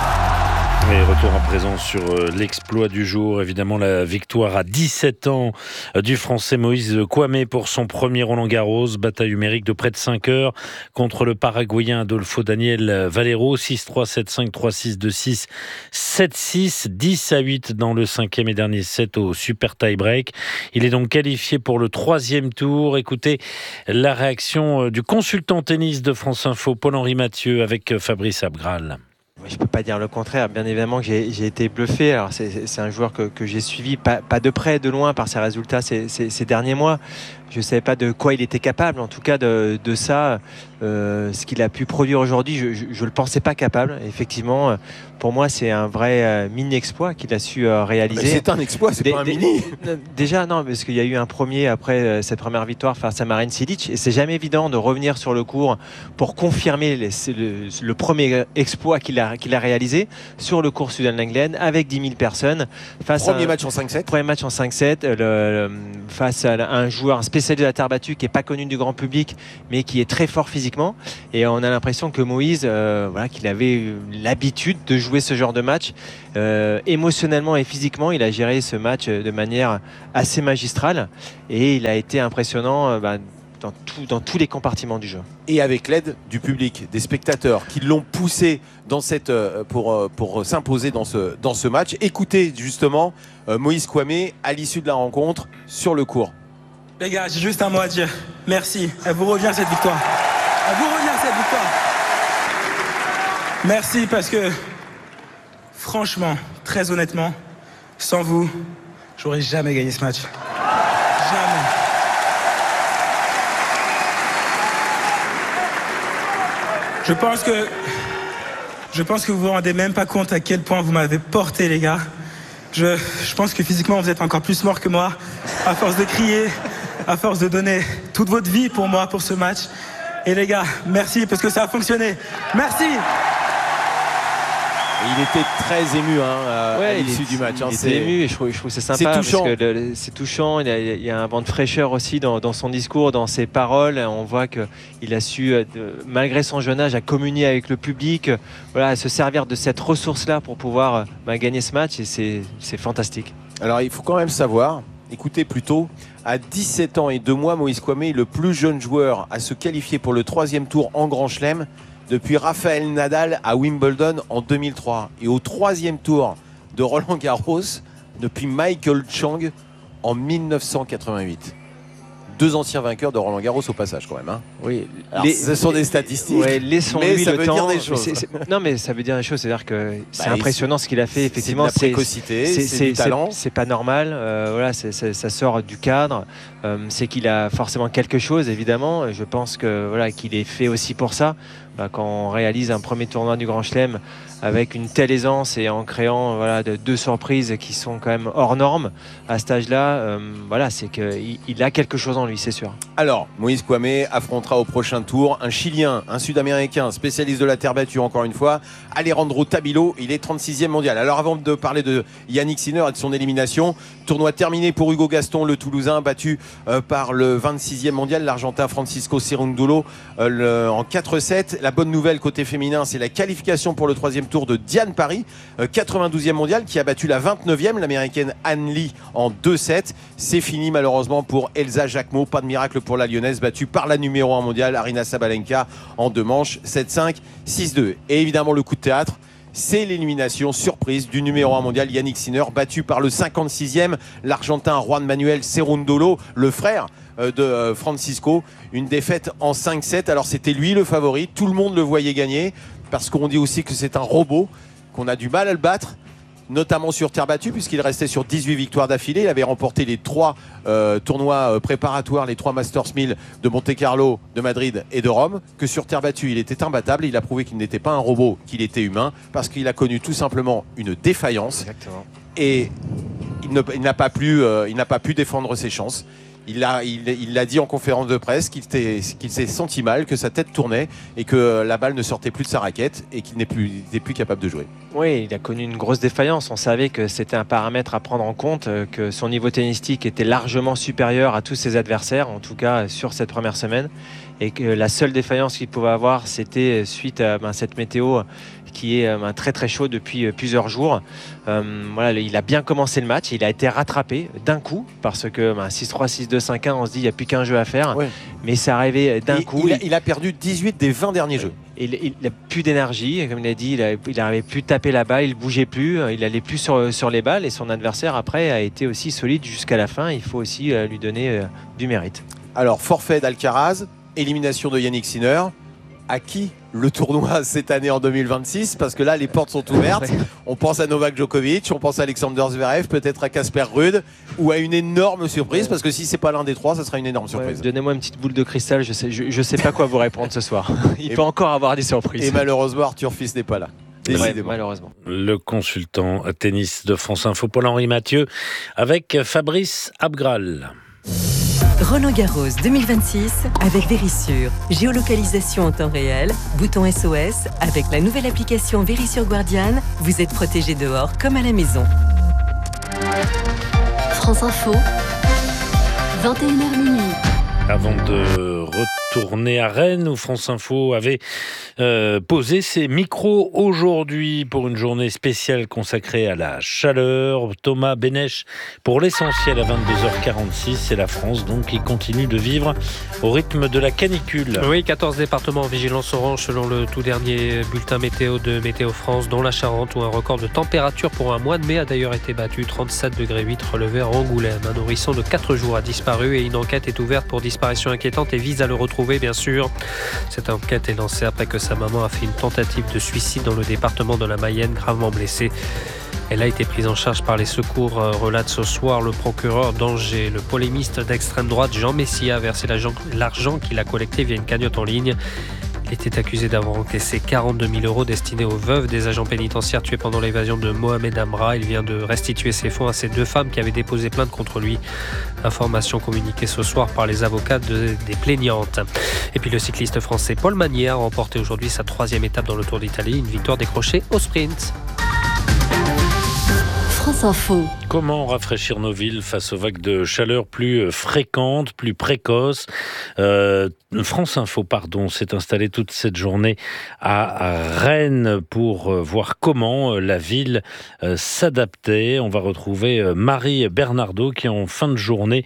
Et retour à présent sur l'exploit du jour, évidemment la victoire à dix-sept ans du Français Moïse Kouamé pour son premier Roland-Garros, bataille numérique de près de cinq heures contre le Paraguayen Adolfo Daniel Valero, six trois, sept cinq, trois six, deux six, sept six, dix à huit dans le cinquième et dernier set au super tie-break. Il est donc qualifié pour le troisième tour. Écoutez la réaction du consultant tennis de France Info, Paul-Henri Mathieu, avec Fabrice Abgral. Je ne peux pas dire le contraire. Bien évidemment que j'ai, j'ai été bluffé. Alors c'est, c'est un joueur que, que j'ai suivi, pas, pas de près, de loin, par ses résultats ces, ces, ces derniers mois. Je ne savais pas de quoi il était capable. En tout cas, de, de ça, euh, ce qu'il a pu produire aujourd'hui, je ne le pensais pas capable. Effectivement, pour moi, c'est un vrai euh, mini-exploit qu'il a su euh, réaliser. Mais c'est un exploit, c'est des, pas un des, mini. Déjà, non, parce qu'il y a eu un premier après euh, cette première victoire face à Marin Cilic. Et c'est jamais évident de revenir sur le court pour confirmer les, le, le premier exploit qu'il a, qu'il a réalisé sur le court Sudalen-Lenglen avec dix mille personnes. Face premier à, match en cinq sept. Premier match en cinq sept, le, le, face à un joueur, un spécialiste de la terre battue qui n'est pas connu du grand public, mais qui est très fort physiquement. Et on a l'impression que Moïse, euh, voilà, qu'il avait l'habitude de jouer ce genre de match. Euh, émotionnellement et physiquement, il a géré ce match de manière assez magistrale. Et il a été impressionnant euh, bah, dans, tout, dans tous les compartiments du jeu. Et avec l'aide du public, des spectateurs qui l'ont poussé dans cette, euh, pour, euh, pour s'imposer dans ce, dans ce match. Écoutez justement euh, Moïse Kouamé à l'issue de la rencontre sur le court. Les gars, j'ai juste un mot à dire. Merci. Elle vous revient cette victoire. Elle vous revient cette victoire. Merci parce que, franchement, très honnêtement, sans vous, j'aurais jamais gagné ce match. Jamais. Je pense que, je pense que vous vous rendez même pas compte à quel point vous m'avez porté, les gars. Je, je pense que physiquement, vous êtes encore plus mort que moi, à force de crier, à force de donner toute votre vie pour moi, pour ce match. Et les gars, merci parce que ça a fonctionné. Merci. Il était très ému hein, ouais, à l'issue du match. Il hein, était c'est... ému et je trouve, je trouve que c'est sympa. C'est touchant. Parce que le, c'est touchant. Il y, a, il y a un vent de fraîcheur aussi dans, dans son discours, dans ses paroles. On voit qu'il a su, de, malgré son jeune âge, à communier avec le public, voilà, à se servir de cette ressource-là pour pouvoir bah, gagner ce match. Et c'est, c'est fantastique. Alors il faut quand même savoir, écoutez plutôt, à dix-sept ans et deux mois, Moïse Kouamé est le plus jeune joueur à se qualifier pour le troisième tour en Grand Chelem depuis Rafael Nadal à Wimbledon en deux mille trois et au troisième tour de Roland Garros depuis Michael Chang en mille neuf cent quatre-vingt-huit. Deux anciens vainqueurs de Roland Garros au passage quand même. Hein. Oui, alors, les, ce sont des statistiques. Ouais, laissons-lui mais ça le veut temps. dire des choses. C'est, c'est, non, mais ça veut dire des choses. C'est-à-dire que c'est bah, impressionnant ce qu'il a fait. Effectivement, c'est de la précocité, c'est, c'est, c'est du talent. C'est, c'est pas normal. Euh, voilà, c'est, c'est, ça sort du cadre. Euh, c'est qu'il a forcément quelque chose, évidemment. Je pense que voilà, qu'il est fait aussi pour ça. Bah, quand on réalise un premier tournoi du Grand Chelem avec une telle aisance et en créant voilà, de, deux surprises qui sont quand même hors normes à cet âge-là, euh, voilà, c'est qu'il il a quelque chose en lui, c'est sûr. Alors, Moïse Kouamé affrontera au prochain tour un Chilien, un Sud-Américain, spécialiste de la terre battue encore une fois, Alejandro Tabilo, il est trente-sixième mondial. Alors avant de parler de Yannick Sinner et de son élimination, tournoi terminé pour Hugo Gaston, le Toulousain, battu euh, par le vingt-sixième mondial, l'Argentin Francisco Cerúndolo euh, le, en quatre sept. La bonne nouvelle côté féminin, c'est la qualification pour le troisième tour de Diane Paris, euh, quatre-vingt-douzième mondial, qui a battu la vingt-neuvième, l'américaine Anne Lee en deux sept. C'est fini malheureusement pour Elsa Jacquemot, pas de miracle pour la lyonnaise, battue par la numéro un mondiale, Aryna Sabalenka, en deux manches, sept cinq, six deux. Et évidemment le coup de théâtre, c'est l'élimination surprise du numéro un mondial Yannick Sinner, battu par le cinquante-sixième, l'Argentin Juan Manuel Cerúndolo, le frère de Francisco. Une défaite en cinq sept. Alors c'était lui le favori, tout le monde le voyait gagner, parce qu'on dit aussi que c'est un robot, qu'on a du mal à le battre, notamment sur terre battue, puisqu'il restait sur dix-huit victoires d'affilée. Il avait remporté les trois euh, tournois euh, préparatoires, les trois Masters mille de Monte-Carlo, de Madrid et de Rome. Que sur terre battue, il était imbattable. Il a prouvé qu'il n'était pas un robot, qu'il était humain, parce qu'il a connu tout simplement une défaillance. Exactement. Et il, ne, il n'a pas pu, euh, il n'a pas pu défendre ses chances. Il l'a il, il l'a dit en conférence de presse qu'il, qu'il s'est senti mal, que sa tête tournait et que la balle ne sortait plus de sa raquette et qu'il n'est plus, n'était plus capable de jouer. Oui, il a connu une grosse défaillance. On savait que c'était un paramètre à prendre en compte, que son niveau tennistique était largement supérieur à tous ses adversaires, en tout cas sur cette première semaine, et que la seule défaillance qu'il pouvait avoir, c'était suite à ben, cette météo qui est ben, très très chaud depuis plusieurs jours. Euh, voilà, il a bien commencé le match, il a été rattrapé d'un coup, parce que ben, six trois, six deux, cinq un, on se dit il n'y a plus qu'un jeu à faire, ouais. Mais c'est arrivé d'un et coup. Il a, il a perdu dix-huit des vingt derniers jeux. Il n'a plus d'énergie, comme il a dit, il n'arrivait plus de taper la balle, il ne bougeait plus, il n'allait plus sur, sur les balles, et son adversaire après a été aussi solide jusqu'à la fin. Il faut aussi lui donner euh, du mérite. Alors forfait d'Alcaraz, élimination de Yannick Sinner. à qui le tournoi cette année en deux mille vingt-six, parce que là les portes sont ouvertes. On pense à Novak Djokovic, on pense à Alexander Zverev, peut-être à Casper Ruud, ou à une énorme surprise, parce que si c'est pas l'un des trois, ça sera une énorme surprise. Ouais, donnez-moi une petite boule de cristal, je sais, je, je sais pas quoi vous répondre ce soir. Il et peut encore avoir des surprises. Et malheureusement Arthur Fils n'est pas là. Ouais, malheureusement. Le consultant tennis de France Info, Paul-Henri Mathieu, avec Fabrice Abgral. Roland-Garros deux mille vingt-six avec Vérissure. Géolocalisation en temps réel, bouton S O S. Avec la nouvelle application Vérissure Guardian, vous êtes protégé dehors comme à la maison. France Info, vingt et une heures minuit. Avant de retourner à Rennes, où France Info avait euh, posé ses micros aujourd'hui pour une journée spéciale consacrée à la chaleur. Thomas Bénèche pour l'essentiel à vingt-deux heures quarante-six. C'est la France donc qui continue de vivre au rythme de la canicule. Oui, quatorze départements en vigilance orange selon le tout dernier bulletin météo de Météo France, dont la Charente, où un record de température pour un mois de mai a d'ailleurs été battu. trente-sept degrés huit relevé à Angoulême. Un nourrisson de quatre jours a disparu et une enquête est ouverte pour disparition inquiétante et vise à le retrouver, bien sûr. Cette enquête est lancée après que sa maman a fait une tentative de suicide dans le département de la Mayenne, gravement blessée. Elle a été prise en charge par les secours, relate ce soir le procureur d'Angers. Le polémiste d'extrême droite Jean Messia a versé l'argent qu'il a collecté via une cagnotte en ligne. Il était accusé d'avoir encaissé quarante-deux mille euros destinés aux veuves des agents pénitentiaires tués pendant l'évasion de Mohamed Amra. Il vient de restituer ces fonds à ces deux femmes qui avaient déposé plainte contre lui. Information communiquée ce soir par les avocats de, des plaignantes. Et puis le cycliste français Paul Magnier a remporté aujourd'hui sa troisième étape dans le Tour d'Italie, une victoire décrochée au sprint. France Info. Comment rafraîchir nos villes face aux vagues de chaleur plus fréquentes, plus précoces ? euh, France Info, pardon, s'est installée toute cette journée à Rennes pour voir comment la ville s'adaptait. On va retrouver Marie Bernardo qui, en fin de journée,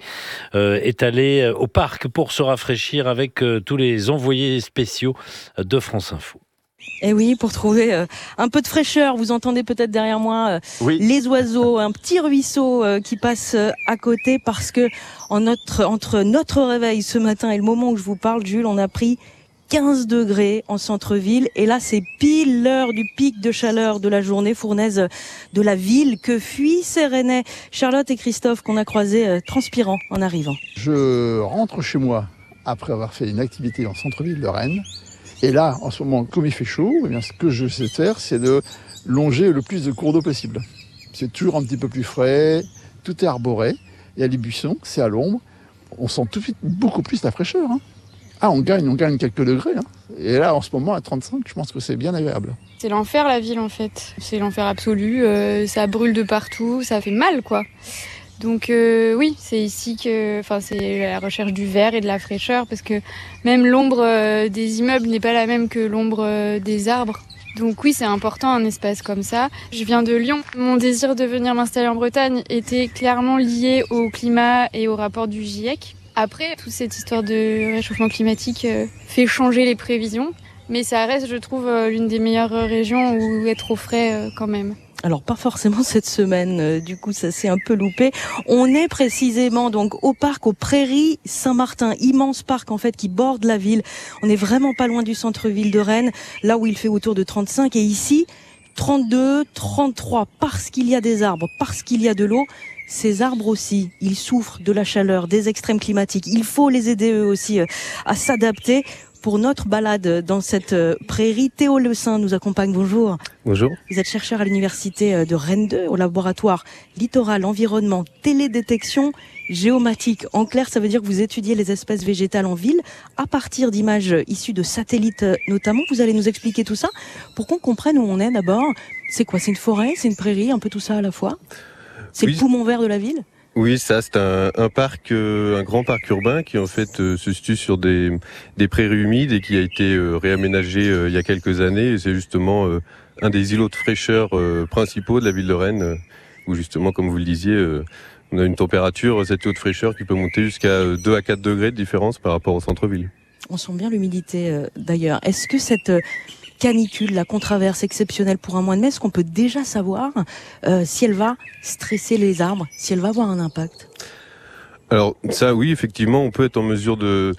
est allée au parc pour se rafraîchir avec tous les envoyés spéciaux de France Info. Et oui, pour trouver euh, un peu de fraîcheur, vous entendez peut-être derrière moi euh, oui. les oiseaux, un petit ruisseau euh, qui passe euh, à côté parce que en notre, entre notre réveil ce matin et le moment où je vous parle, Jules, on a pris quinze degrés en centre-ville et là c'est pile l'heure du pic de chaleur de la journée fournaise de la ville que fuient ces Rennais. Charlotte et Christophe qu'on a croisés euh, transpirants en arrivant. Je rentre chez moi après avoir fait une activité en centre-ville de Rennes. Et là, en ce moment, comme il fait chaud, eh bien, ce que je sais faire, c'est de longer le plus de cours d'eau possible. C'est toujours un petit peu plus frais, tout est arboré. Il y a les buissons, c'est à l'ombre. On sent tout de suite beaucoup plus la fraîcheur. Hein. Ah, on gagne, on gagne quelques degrés. Hein. Et là, en ce moment, à trente-cinq, je pense que c'est bien agréable. C'est l'enfer, la ville, en fait. C'est l'enfer absolu. Euh, ça brûle de partout, ça fait mal, quoi. Donc euh, oui, c'est ici que, enfin, c'est la recherche du vert et de la fraîcheur, parce que même l'ombre euh, des immeubles n'est pas la même que l'ombre euh, des arbres. Donc oui, c'est important un espace comme ça. Je viens de Lyon. Mon désir de venir m'installer en Bretagne était clairement lié au climat et au rapport du GIEC. Après, toute cette histoire de réchauffement climatique euh, fait changer les prévisions, mais ça reste, je trouve, euh, l'une des meilleures régions où être au frais euh, quand même. Alors pas forcément cette semaine, euh, du coup ça s'est un peu loupé. On est précisément donc au parc, aux Prairies Saint-Martin, immense parc en fait qui borde la ville. On est vraiment pas loin du centre-ville de Rennes, là où il fait autour de trente-cinq, et ici trente-deux, trente-trois, parce qu'il y a des arbres, parce qu'il y a de l'eau. Ces arbres aussi, ils souffrent de la chaleur, des extrêmes climatiques. Il faut les aider eux aussi euh, à s'adapter. Pour notre balade dans cette prairie, Théo Le Saint nous accompagne. Bonjour. Bonjour. Vous êtes chercheur à l'université de Rennes deux, au laboratoire Littoral, Environnement, Télédétection, Géomatique. En clair, ça veut dire que vous étudiez les espèces végétales en ville à partir d'images issues de satellites notamment. Vous allez nous expliquer tout ça pour qu'on comprenne où on est d'abord. C'est quoi ? C'est une forêt ? C'est une prairie ? Un peu tout ça à la fois ? C'est oui. Le poumon vert de la ville ? Oui, ça c'est un, un parc, euh, un grand parc urbain qui en fait euh, se situe sur des, des prairies humides et qui a été euh, réaménagé euh, il y a quelques années. Et c'est justement euh, un des îlots de fraîcheur euh, principaux de la ville de Rennes, euh, où justement, comme vous le disiez, euh, on a une température, cet îlot de fraîcheur qui peut monter jusqu'à deux à quatre degrés de différence par rapport au centre-ville. On sent bien l'humidité euh, d'ailleurs. Est-ce que cette euh, canicule, la contraverse exceptionnelle pour un mois de mai, est-ce qu'on peut déjà savoir euh, si elle va stresser les arbres, si elle va avoir un impact ? Alors ça, oui, effectivement, on peut être en mesure de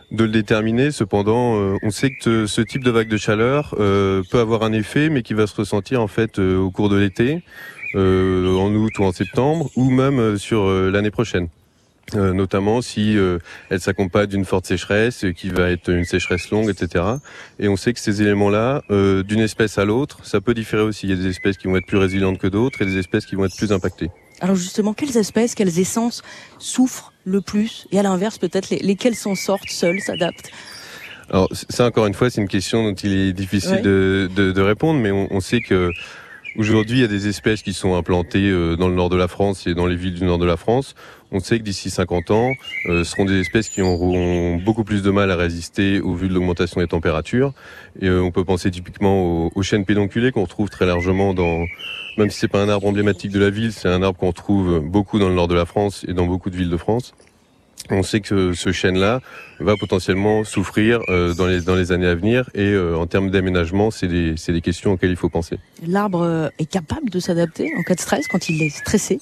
de le déterminer. Cependant, euh, on sait que ce type de vague de chaleur euh, peut avoir un effet, mais qui va se ressentir en fait euh, au cours de l'été, euh, en août ou en septembre, ou même euh, sur euh, l'année prochaine. Euh, notamment si euh, elle s'accompagne d'une forte sécheresse, euh, qui va être une sécheresse longue, et cetera. Et on sait que ces éléments-là, euh, d'une espèce à l'autre, ça peut différer aussi. Il y a des espèces qui vont être plus résilientes que d'autres et des espèces qui vont être plus impactées. Alors justement, quelles espèces, quelles essences souffrent le plus? Et à l'inverse, peut-être, les, lesquelles s'en sortent seules, s'adaptent? Alors ça, encore une fois, c'est une question dont il est difficile ouais. de, de, de répondre, mais on, on sait que aujourd'hui, il y a des espèces qui sont implantées euh, dans le nord de la France et dans les villes du nord de la France. On sait que d'ici cinquante ans, euh, ce seront des espèces qui auront beaucoup plus de mal à résister au vu de l'augmentation des températures. Et euh, on peut penser typiquement aux, aux chênes pédonculés qu'on retrouve très largement dans... Même si c'est pas un arbre emblématique de la ville, c'est un arbre qu'on retrouve beaucoup dans le nord de la France et dans beaucoup de villes de France. On sait que ce chêne-là va potentiellement souffrir euh, dans, les, dans les années à venir et euh, en termes d'aménagement, c'est des, c'est des questions auxquelles il faut penser. L'arbre est capable de s'adapter en cas de stress quand il est stressé?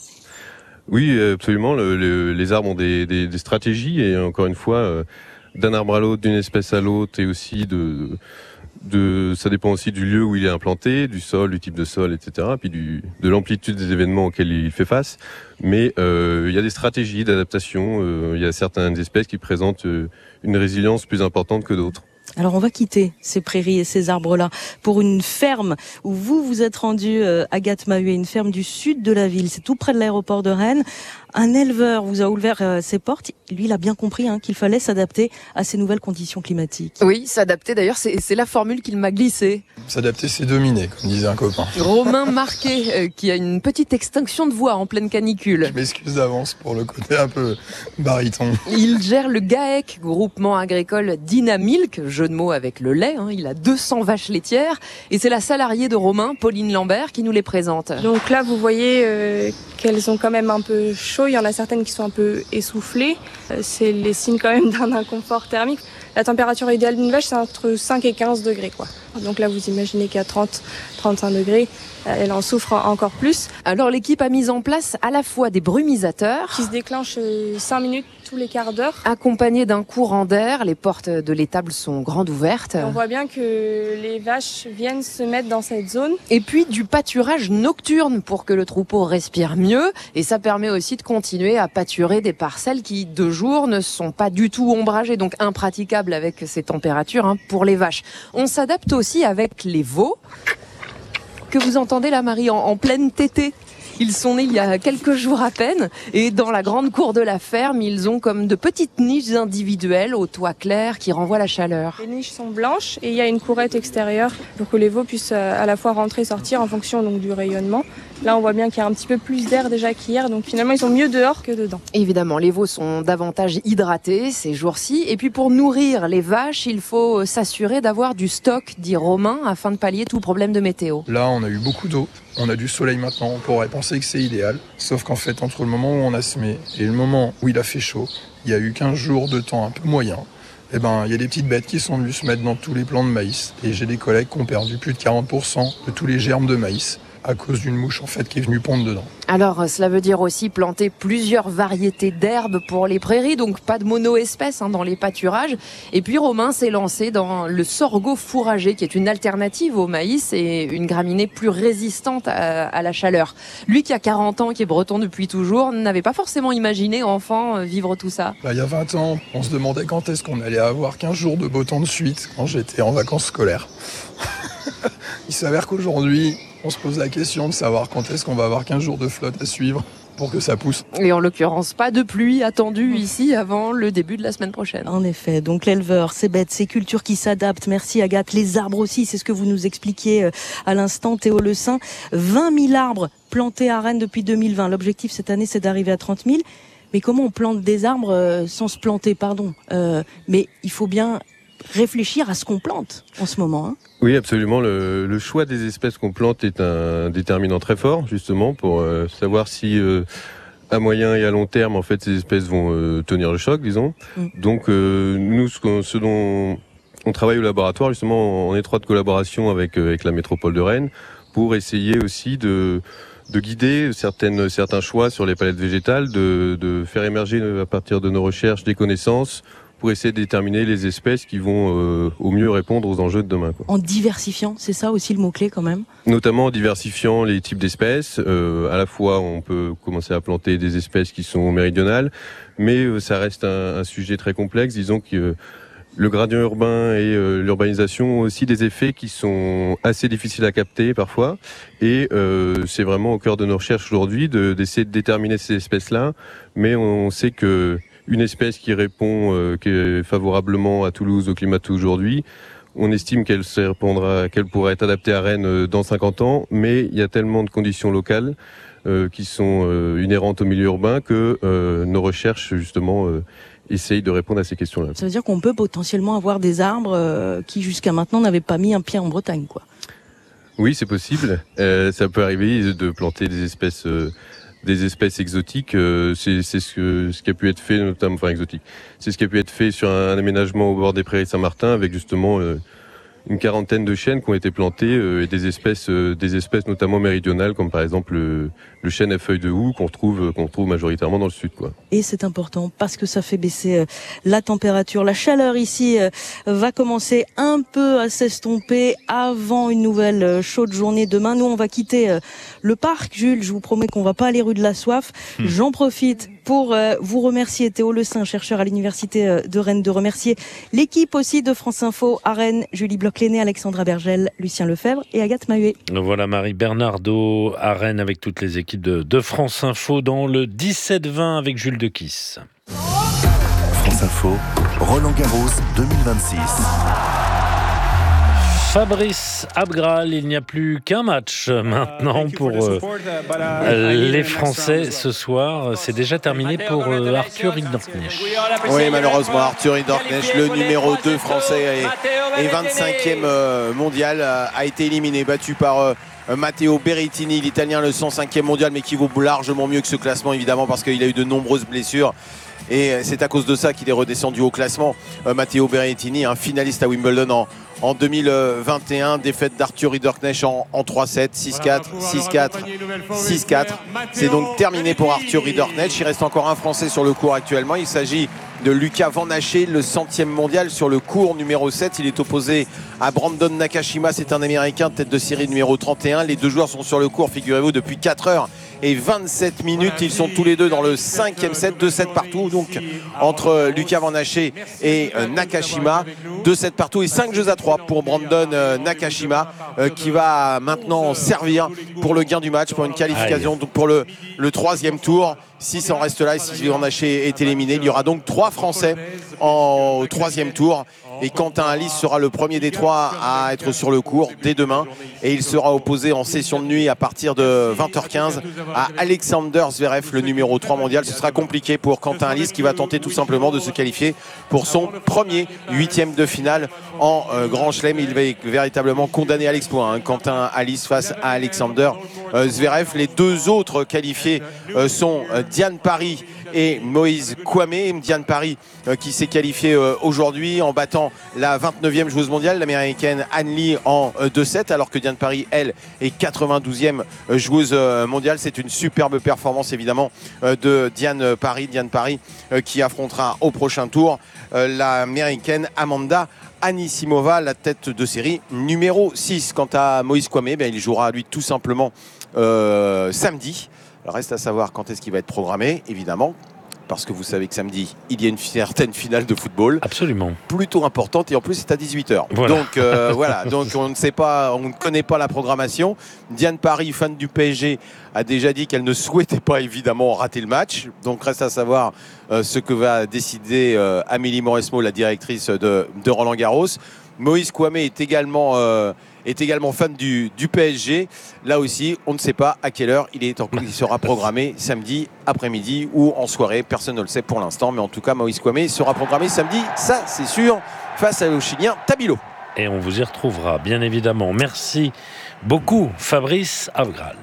Oui, absolument. Le, le, les arbres ont des, des, des stratégies et encore une fois, euh, d'un arbre à l'autre, d'une espèce à l'autre et aussi de... De, ça dépend aussi du lieu où il est implanté, du sol, du type de sol, et cetera. Puis du, de l'amplitude des événements auxquels il fait face. Mais euh, il y a des stratégies d'adaptation. Euh, il y a certaines espèces qui présentent euh, une résilience plus importante que d'autres. Alors on va quitter ces prairies et ces arbres-là pour une ferme où vous vous êtes rendu, euh, Agathe Mahuet, une ferme du sud de la ville. C'est tout près de l'aéroport de Rennes. Un éleveur vous a ouvert euh, ses portes. Lui, il a bien compris hein, qu'il fallait s'adapter à ces nouvelles conditions climatiques. Oui, s'adapter d'ailleurs, c'est, c'est la formule qu'il m'a glissée. S'adapter, c'est dominer, comme disait un copain. Romain Marquet, euh, qui a une petite extinction de voix en pleine canicule. Je m'excuse d'avance pour le côté un peu baryton. Il gère le GAEC, groupement agricole Dynamilk, jeu de mots avec le lait. Hein. Il a deux cents vaches laitières et c'est la salariée de Romain, Pauline Lambert, qui nous les présente. Donc là, vous voyez euh, qu'elles ont quand même un peu chaud. Il y en a certaines qui sont un peu essoufflées. Euh, c'est les signes quand même d'un inconfort thermique. La température idéale d'une vache, c'est entre cinq et quinze degrés, quoi. Donc là, vous imaginez qu'à trente, trente-cinq degrés, elle en souffre encore plus. Alors l'équipe a mis en place à la fois des brumisateurs qui se déclenchent cinq minutes tous les quarts d'heure, accompagnés d'un courant d'air. Les portes de l'étable sont grandes ouvertes. Et on voit bien que les vaches viennent se mettre dans cette zone. Et puis du pâturage nocturne pour que le troupeau respire mieux. Et ça permet aussi de continuer à pâturer des parcelles qui, de jour, ne sont pas du tout ombragées, donc impraticables avec ces températures hein, pour les vaches. On s'adapte aussi avec les veaux que vous entendez là, Marie, en, en pleine tétée. Ils sont nés il y a quelques jours à peine et dans la grande cour de la ferme, ils ont comme de petites niches individuelles au toit clair qui renvoient la chaleur. Les niches sont blanches et il y a une courette extérieure pour que les veaux puissent à la fois rentrer et sortir en fonction donc, du rayonnement. Là, on voit bien qu'il y a un petit peu plus d'air déjà qu'hier, donc finalement, ils sont mieux dehors que dedans. Évidemment, les veaux sont davantage hydratés ces jours-ci. Et puis, pour nourrir les vaches, il faut s'assurer d'avoir du stock, dit Romain, afin de pallier tout problème de météo. Là, on a eu beaucoup d'eau. On a du soleil maintenant. On pourrait penser que c'est idéal. Sauf qu'en fait, entre le moment où on a semé et le moment où il a fait chaud, il y a eu quinze jours de temps un peu moyen. Eh ben, il y a des petites bêtes qui sont venues se mettre dans tous les plants de maïs. Et j'ai des collègues qui ont perdu plus de quarante pour cent de tous les germes de maïs à cause d'une mouche en fait qui est venue pondre dedans. Alors cela veut dire aussi planter plusieurs variétés d'herbes pour les prairies, donc pas de mono-espèces hein, dans les pâturages. Et puis Romain s'est lancé dans le sorgho fourragé qui est une alternative au maïs et une graminée plus résistante à, à la chaleur. Lui qui a quarante ans, qui est breton depuis toujours, n'avait pas forcément imaginé enfant vivre tout ça. Bah, il y a vingt ans, on se demandait quand est-ce qu'on allait avoir quinze jours de beau temps de suite quand j'étais en vacances scolaires. Il s'avère qu'aujourd'hui, on se pose la question de savoir quand est-ce qu'on va avoir quinze jours de flotte à suivre pour que ça pousse. Et en l'occurrence, pas de pluie attendue ici avant le début de la semaine prochaine. En effet, donc l'éleveur, ces bêtes, ces cultures qui s'adaptent. Merci Agathe. Les arbres aussi, c'est ce que vous nous expliquiez à l'instant, Théo Le Saint. vingt mille arbres plantés à Rennes depuis deux mille vingt. L'objectif cette année, c'est d'arriver à trente mille. Mais comment on plante des arbres sans se planter, pardon euh, Mais il faut bien réfléchir à ce qu'on plante en ce moment. Hein. Oui, absolument. Le, le choix des espèces qu'on plante est un déterminant très fort, justement, pour euh, savoir si, euh, à moyen et à long terme, en fait, ces espèces vont euh, tenir le choc, disons. Mm. Donc, euh, nous, ce, ce dont on travaille au laboratoire, justement, en étroite collaboration avec, euh, avec la métropole de Rennes, pour essayer aussi de, de guider certaines, certains choix sur les palettes végétales, de, de faire émerger à partir de nos recherches des connaissances pour essayer de déterminer les espèces qui vont euh, au mieux répondre aux enjeux de demain, quoi. En diversifiant, c'est ça aussi le mot-clé quand même? Notamment en diversifiant les types d'espèces. Euh, à la fois, on peut commencer à planter des espèces qui sont méridionales, mais euh, ça reste un, un sujet très complexe. Disons que euh, le gradient urbain et euh, l'urbanisation ont aussi des effets qui sont assez difficiles à capter parfois. Et euh, c'est vraiment au cœur de nos recherches aujourd'hui de, d'essayer de déterminer ces espèces-là. Mais on sait que une espèce qui répond euh, qui est favorablement à Toulouse, au climat d'aujourd'hui, on estime qu'elle se répondra, qu'elle pourrait être adaptée à Rennes dans cinquante ans. Mais il y a tellement de conditions locales euh, qui sont euh, inhérentes au milieu urbain que euh, nos recherches, justement, euh, essaye de répondre à ces questions-là. Ça veut dire qu'on peut potentiellement avoir des arbres euh, qui jusqu'à maintenant n'avaient pas mis un pied en Bretagne, quoi. Oui, c'est possible. Euh, ça peut arriver de planter des espèces, euh, des espèces exotiques. Euh, c'est, c'est ce, que, ce qui a pu être fait, notamment, enfin exotique. C'est ce qui a pu être fait sur un, un aménagement au bord des prairies de Saint-Martin, avec justement euh, une quarantaine de chênes qui ont été plantés euh, et des espèces, euh, des espèces notamment méridionales, comme par exemple le, le chêne à feuilles de houx qu'on retrouve, qu'on retrouve majoritairement dans le sud, quoi. Et c'est important parce que ça fait baisser euh, la température. La chaleur ici euh, va commencer un peu à s'estomper avant une nouvelle euh, chaude journée demain. Nous, on va quitter euh, le parc. Jules, je vous promets qu'on va pas aller rue de la Soif. Mmh. J'en profite pour euh, vous remercier, Théo Le Saint, chercheur à l'université euh, de Rennes, de remercier l'équipe aussi de France Info à Rennes, Julie Bloch-Léné, Alexandra Bergel, Lucien Lefebvre et Agathe Mahuet. Voilà Marie Bernardo à Rennes avec toutes les équipes de, de France Info dans le dix-sept vingt avec Jules Dequisse. France Info, Roland Garros deux mille vingt-six. Fabrice Abgral, il n'y a plus qu'un match maintenant pour euh, les Français ce soir. C'est déjà terminé pour euh, Arthur Hinderknecht. Oui, malheureusement, Arthur Hinderknecht, le numéro deux français et, et vingt-cinquième euh, mondial, euh, a été éliminé, battu par euh, Matteo Berrettini, l'Italien, le cent cinquième mondial, mais qui vaut largement mieux que ce classement, évidemment, parce qu'il a eu de nombreuses blessures. Et c'est à cause de ça qu'il est redescendu au classement. Euh, Matteo Berrettini, un finaliste à Wimbledon en, en deux mille vingt et un, défaite d'Arthur Hinderknecht en, en trois sept, six quatre, six quatre, six quatre. C'est donc terminé pour Arthur Hinderknecht. Il reste encore un Français sur le court actuellement. Il s'agit de Lucas Van Haché, le centième mondial sur le court numéro sept. Il est opposé à Brandon Nakashima, c'est un Américain, tête de série numéro trente et un. Les deux joueurs sont sur le court, figurez-vous, depuis quatre heures et vingt-sept minutes. Ils sont tous les deux dans le cinquième set, deux sept partout. Donc entre Lucas Van Haché et euh, Nakashima, deux sept partout et cinq jeux à trois pour Brandon euh, Nakashima euh, qui va maintenant servir pour le gain du match, pour une qualification donc pour le, le troisième tour. Si ça en reste là et si Van Haché est éliminé, il y aura donc trois Français en, au troisième tour. Et Quentin Alice sera le premier des trois à être sur le court dès demain. Et il sera opposé en session de nuit à partir de vingt heures quinze à Alexander Zverev, le numéro trois mondial. Ce sera compliqué pour Quentin Alice qui va tenter tout simplement de se qualifier pour son premier huitième de finale en euh, Grand Chelem. Il va véritablement condamner à l'exploit, hein, Quentin Alice face à Alexander euh, Zverev. Les deux autres qualifiés euh, sont euh, Diane Parry et Moïse Kouamé. Diane Parry euh, qui s'est qualifiée euh, aujourd'hui en battant la vingt-neuvième joueuse mondiale, l'américaine Anne Lee en euh, deux sept, alors que Diane Parry, elle, est quatre-vingt-douzième euh, joueuse euh, mondiale. C'est une superbe performance évidemment euh, de Diane Parry. Diane Parry euh, qui affrontera au prochain tour euh, l'américaine Amanda Anisimova, la tête de série numéro six. Quant à Moïse Kouamé, ben, il jouera lui tout simplement euh, samedi. Alors reste à savoir quand est-ce qu'il va être programmé, évidemment, parce que vous savez que samedi, il y a une certaine finale de football. Absolument. Plutôt importante et en plus c'est à dix-huit heures. Voilà. Donc euh, voilà, donc on ne sait pas, on ne connaît pas la programmation. Diane Parry, fan du P S G, a déjà dit qu'elle ne souhaitait pas évidemment rater le match. Donc reste à savoir euh, ce que va décider euh, Amélie Mauresmo, la directrice de, de Roland Garros. Moïse Kouamé est également euh, est également fan du, du P S G. Là aussi, on ne sait pas à quelle heure il, est en, il sera programmé, samedi après-midi ou en soirée. Personne ne le sait pour l'instant, mais en tout cas, Moïse Kouamé sera programmé samedi, ça c'est sûr, face au Chilien Tabilo. Et on vous y retrouvera, bien évidemment. Merci beaucoup, Fabrice Abgral.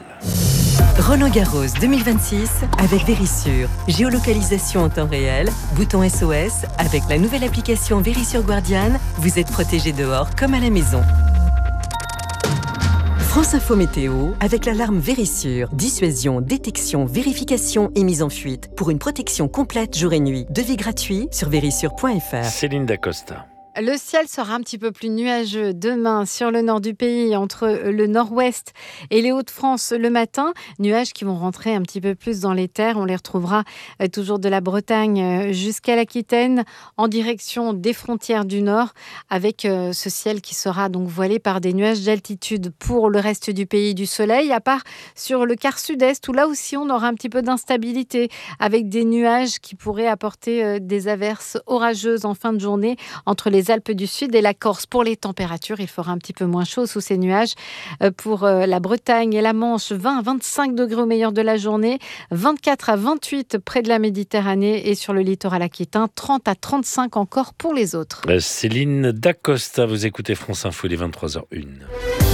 Roland Garros deux mille vingt-six avec Vérissure. Géolocalisation en temps réel, bouton S O S. Avec la nouvelle application Vérissure Guardian, vous êtes protégé dehors comme à la maison. France Info Météo avec l'alarme Vérissure. Dissuasion, détection, vérification et mise en fuite. Pour une protection complète jour et nuit. Devis gratuit sur vérissure point f r. Céline Dacosta. Le ciel sera un petit peu plus nuageux demain sur le nord du pays, entre le nord-ouest et les Hauts-de-France le matin. Nuages qui vont rentrer un petit peu plus dans les terres. On les retrouvera toujours de la Bretagne jusqu'à l'Aquitaine, en direction des frontières du nord, avec ce ciel qui sera donc voilé par des nuages d'altitude. Pour le reste du pays, du soleil, à part sur le quart sud-est, où là aussi on aura un petit peu d'instabilité, avec des nuages qui pourraient apporter des averses orageuses en fin de journée entre les Alpes du Sud et la Corse. Pour les températures, il fera un petit peu moins chaud sous ces nuages. Pour la Bretagne et la Manche, vingt à vingt-cinq degrés au meilleur de la journée, vingt-quatre à vingt-huit près de la Méditerranée et sur le littoral aquitain, trente à trente-cinq encore pour les autres. Céline Dacosta, vous écoutez France Info, il est vingt-trois heures une.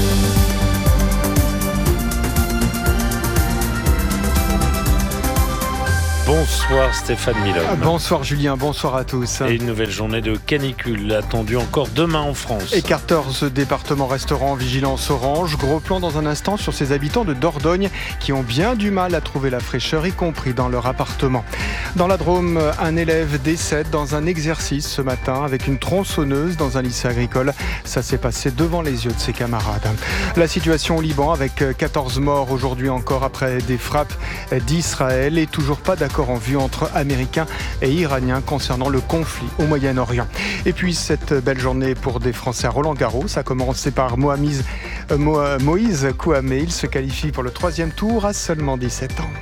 Bonsoir Stéphane Milon. Bonsoir Julien, bonsoir à tous. Et une nouvelle journée de canicule attendue encore demain en France. Et quatorze départements resteront en vigilance orange. Gros plan dans un instant sur ces habitants de Dordogne qui ont bien du mal à trouver la fraîcheur, y compris dans leur appartement. Dans la Drôme, un élève décède dans un exercice ce matin avec une tronçonneuse dans un lycée agricole. Ça s'est passé devant les yeux de ses camarades. La situation au Liban avec quatorze morts aujourd'hui encore après des frappes d'Israël et toujours pas d'accord en vue entre Américains et Iraniens concernant le conflit au Moyen-Orient. Et puis cette belle journée pour des Français à Roland-Garros. Ça a commencé par Mohamed, euh, Mo, Moïse Kouamé. Il se qualifie pour le troisième tour à seulement dix-sept ans.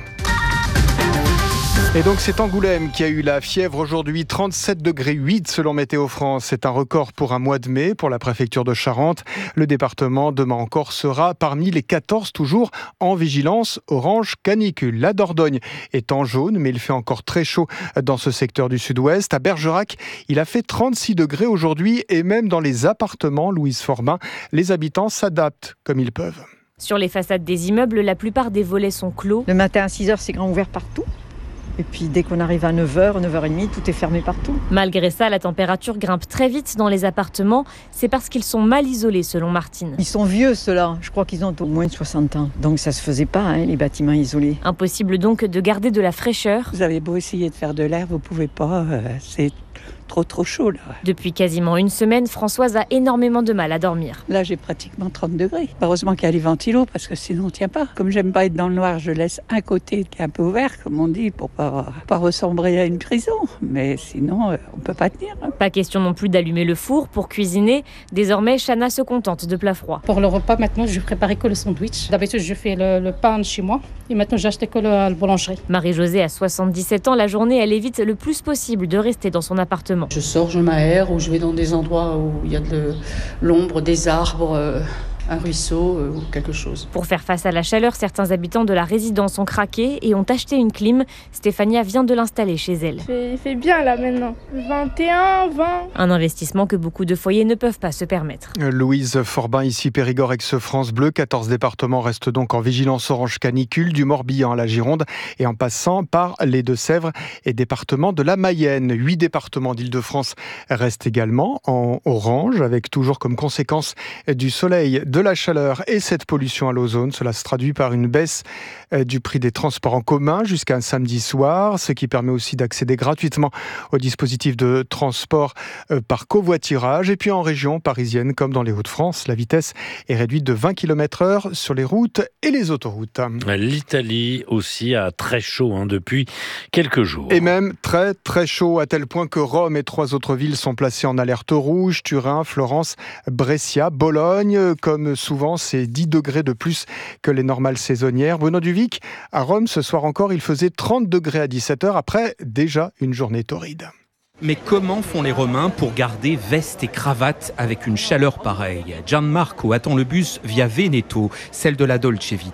Et donc c'est Angoulême qui a eu la fièvre aujourd'hui, trente-sept degrés huit selon Météo France. C'est un record pour un mois de mai pour la préfecture de Charente. Le département demain encore sera parmi les quatorze toujours en vigilance orange canicule. La Dordogne est en jaune, mais il fait encore très chaud dans ce secteur du sud-ouest. À Bergerac, il a fait trente-six degrés aujourd'hui et même dans les appartements, Louise Forbin, les habitants s'adaptent comme ils peuvent. Sur les façades des immeubles, la plupart des volets sont clos. Le matin à six heures, c'est grand ouvert partout. Et puis dès qu'on arrive à neuf heures, neuf heures trente, tout est fermé partout. Malgré ça, la température grimpe très vite dans les appartements. C'est parce qu'ils sont mal isolés, selon Martine. Ils sont vieux, ceux-là. Je crois qu'ils ont au moins de soixante ans. Donc ça se faisait pas, hein, les bâtiments isolés. Impossible donc de garder de la fraîcheur. Vous avez beau essayer de faire de l'air, vous pouvez pas. Euh, c'est trop trop chaud là. Depuis quasiment une semaine, Françoise a énormément de mal à dormir. Là j'ai pratiquement trente degrés. Heureusement qu'il y a les ventilos parce que sinon on tient pas. Comme j'aime pas être dans le noir, je laisse un côté qui est un peu ouvert comme on dit pour pas, pas ressembler à une prison. Mais sinon euh, on peut pas tenir. Hein. Pas question non plus d'allumer le four pour cuisiner. Désormais Chana se contente de plats froids. Pour le repas maintenant je préparais que le sandwich. D'habitude je fais le, le pain chez moi et maintenant j'ai acheté que le, la boulangerie. Marie-Josée a soixante-dix-sept ans. La journée elle évite le plus possible de rester dans son appartement. Je sors, je m'aère ou je vais dans des endroits où il y a de l'ombre, des arbres, euh, un ruisseau euh, ou quelque chose. Pour faire face à la chaleur, certains habitants de la résidence ont craqué et ont acheté une clim. Stéphania vient de l'installer chez elle. Il fait bien là maintenant. vingt et un, vingt. Un investissement que beaucoup de foyers ne peuvent pas se permettre. Louise Forbin, ici Périgord, ex-France Bleu. quatorze départements restent donc en vigilance orange canicule, du Morbihan à la Gironde et en passant par les Deux-Sèvres et département de la Mayenne. Huit départements d'Île-de-France restent également en orange, avec toujours comme conséquence du soleil, de la chaleur et cette pollution à l'ozone. Cela se traduit par une baisse du prix des transports en commun jusqu'à un samedi soir, ce qui permet aussi d'accéder gratuitement au dispositif de transport par covoiturage. Et puis en région parisienne, comme dans les Hauts-de-France, la vitesse est réduite de vingt kilomètres heure sur les routes et les autoroutes. L'Italie aussi a très chaud hein, depuis quelques jours. Et même très très chaud, à tel point que Rome et trois autres villes sont placées en alerte rouge. Turin, Florence, Brescia, Bologne. Comme souvent, c'est dix degrés de plus que les normales saisonnières. Bruno Duvic, à Rome, ce soir encore, il faisait trente degrés à dix-sept heures après déjà une journée torride. Mais comment font les Romains pour garder veste et cravate avec une chaleur pareille ? Gianmarco attend le bus via Veneto, celle de la Dolce Vita.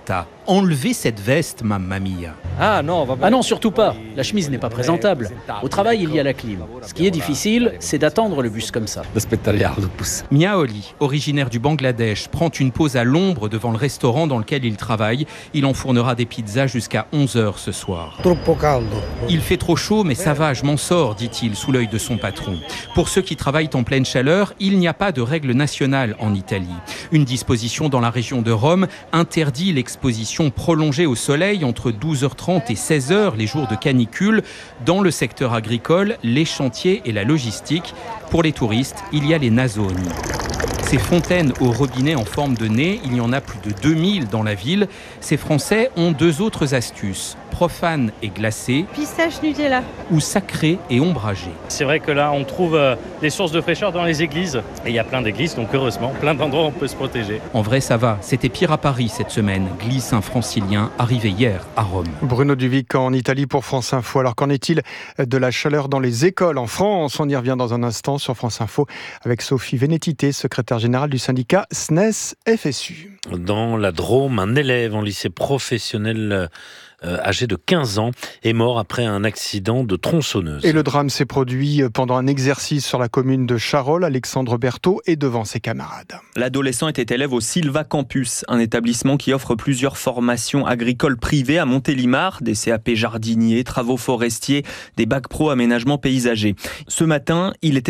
Enlevez cette veste, mamma mia. Ah non, ah non, surtout pas. La chemise n'est pas présentable. Au travail, il y a la clim. Ce qui est difficile, c'est d'attendre le bus comme ça. Miaoli, originaire du Bangladesh, prend une pause à l'ombre devant le restaurant dans lequel il travaille. Il enfournera des pizzas jusqu'à onze heures ce soir. Il fait trop chaud, mais ça va, je m'en sors, dit-il sous l'œil de son patron. Pour ceux qui travaillent en pleine chaleur, il n'y a pas de règle nationale en Italie. Une disposition dans la région de Rome interdit l'exposition prolongée au soleil entre douze heures trente et seize heures les jours de canicule dans le secteur agricole, les chantiers et la logistique. Pour les touristes, il y a les nasoni. Ces fontaines au robinet en forme de nez, il y en a plus de deux mille dans la ville. Ces Français ont deux autres astuces, profanes et glacées, pistache Nutella, ou sacrées et ombragées. C'est vrai que là, on trouve euh, des sources de fraîcheur dans les églises. Et il y a plein d'églises, donc heureusement, plein d'endroits où on peut se protéger. En vrai, ça va. C'était pire à Paris cette semaine. Glisse un francilien arrivé hier à Rome. Bruno Duvic en Italie pour France Info. Alors qu'en est-il de la chaleur dans les écoles en France? On y revient dans un instant sur France Info avec Sophie Vénétité, secrétaire générale du syndicat S N E S F S U. Dans la Drôme, un élève en lycée professionnel euh, âgé de quinze ans est mort après un accident de tronçonneuse. Et le drame s'est produit pendant un exercice sur la commune de Charolles. Alexandre Berthaud est devant ses camarades. L'adolescent était élève au Silva Campus, un établissement qui offre plusieurs formations agricoles privées à Montélimar, des C A P jardiniers, travaux forestiers, des bacs pro aménagement paysager. Ce matin, il était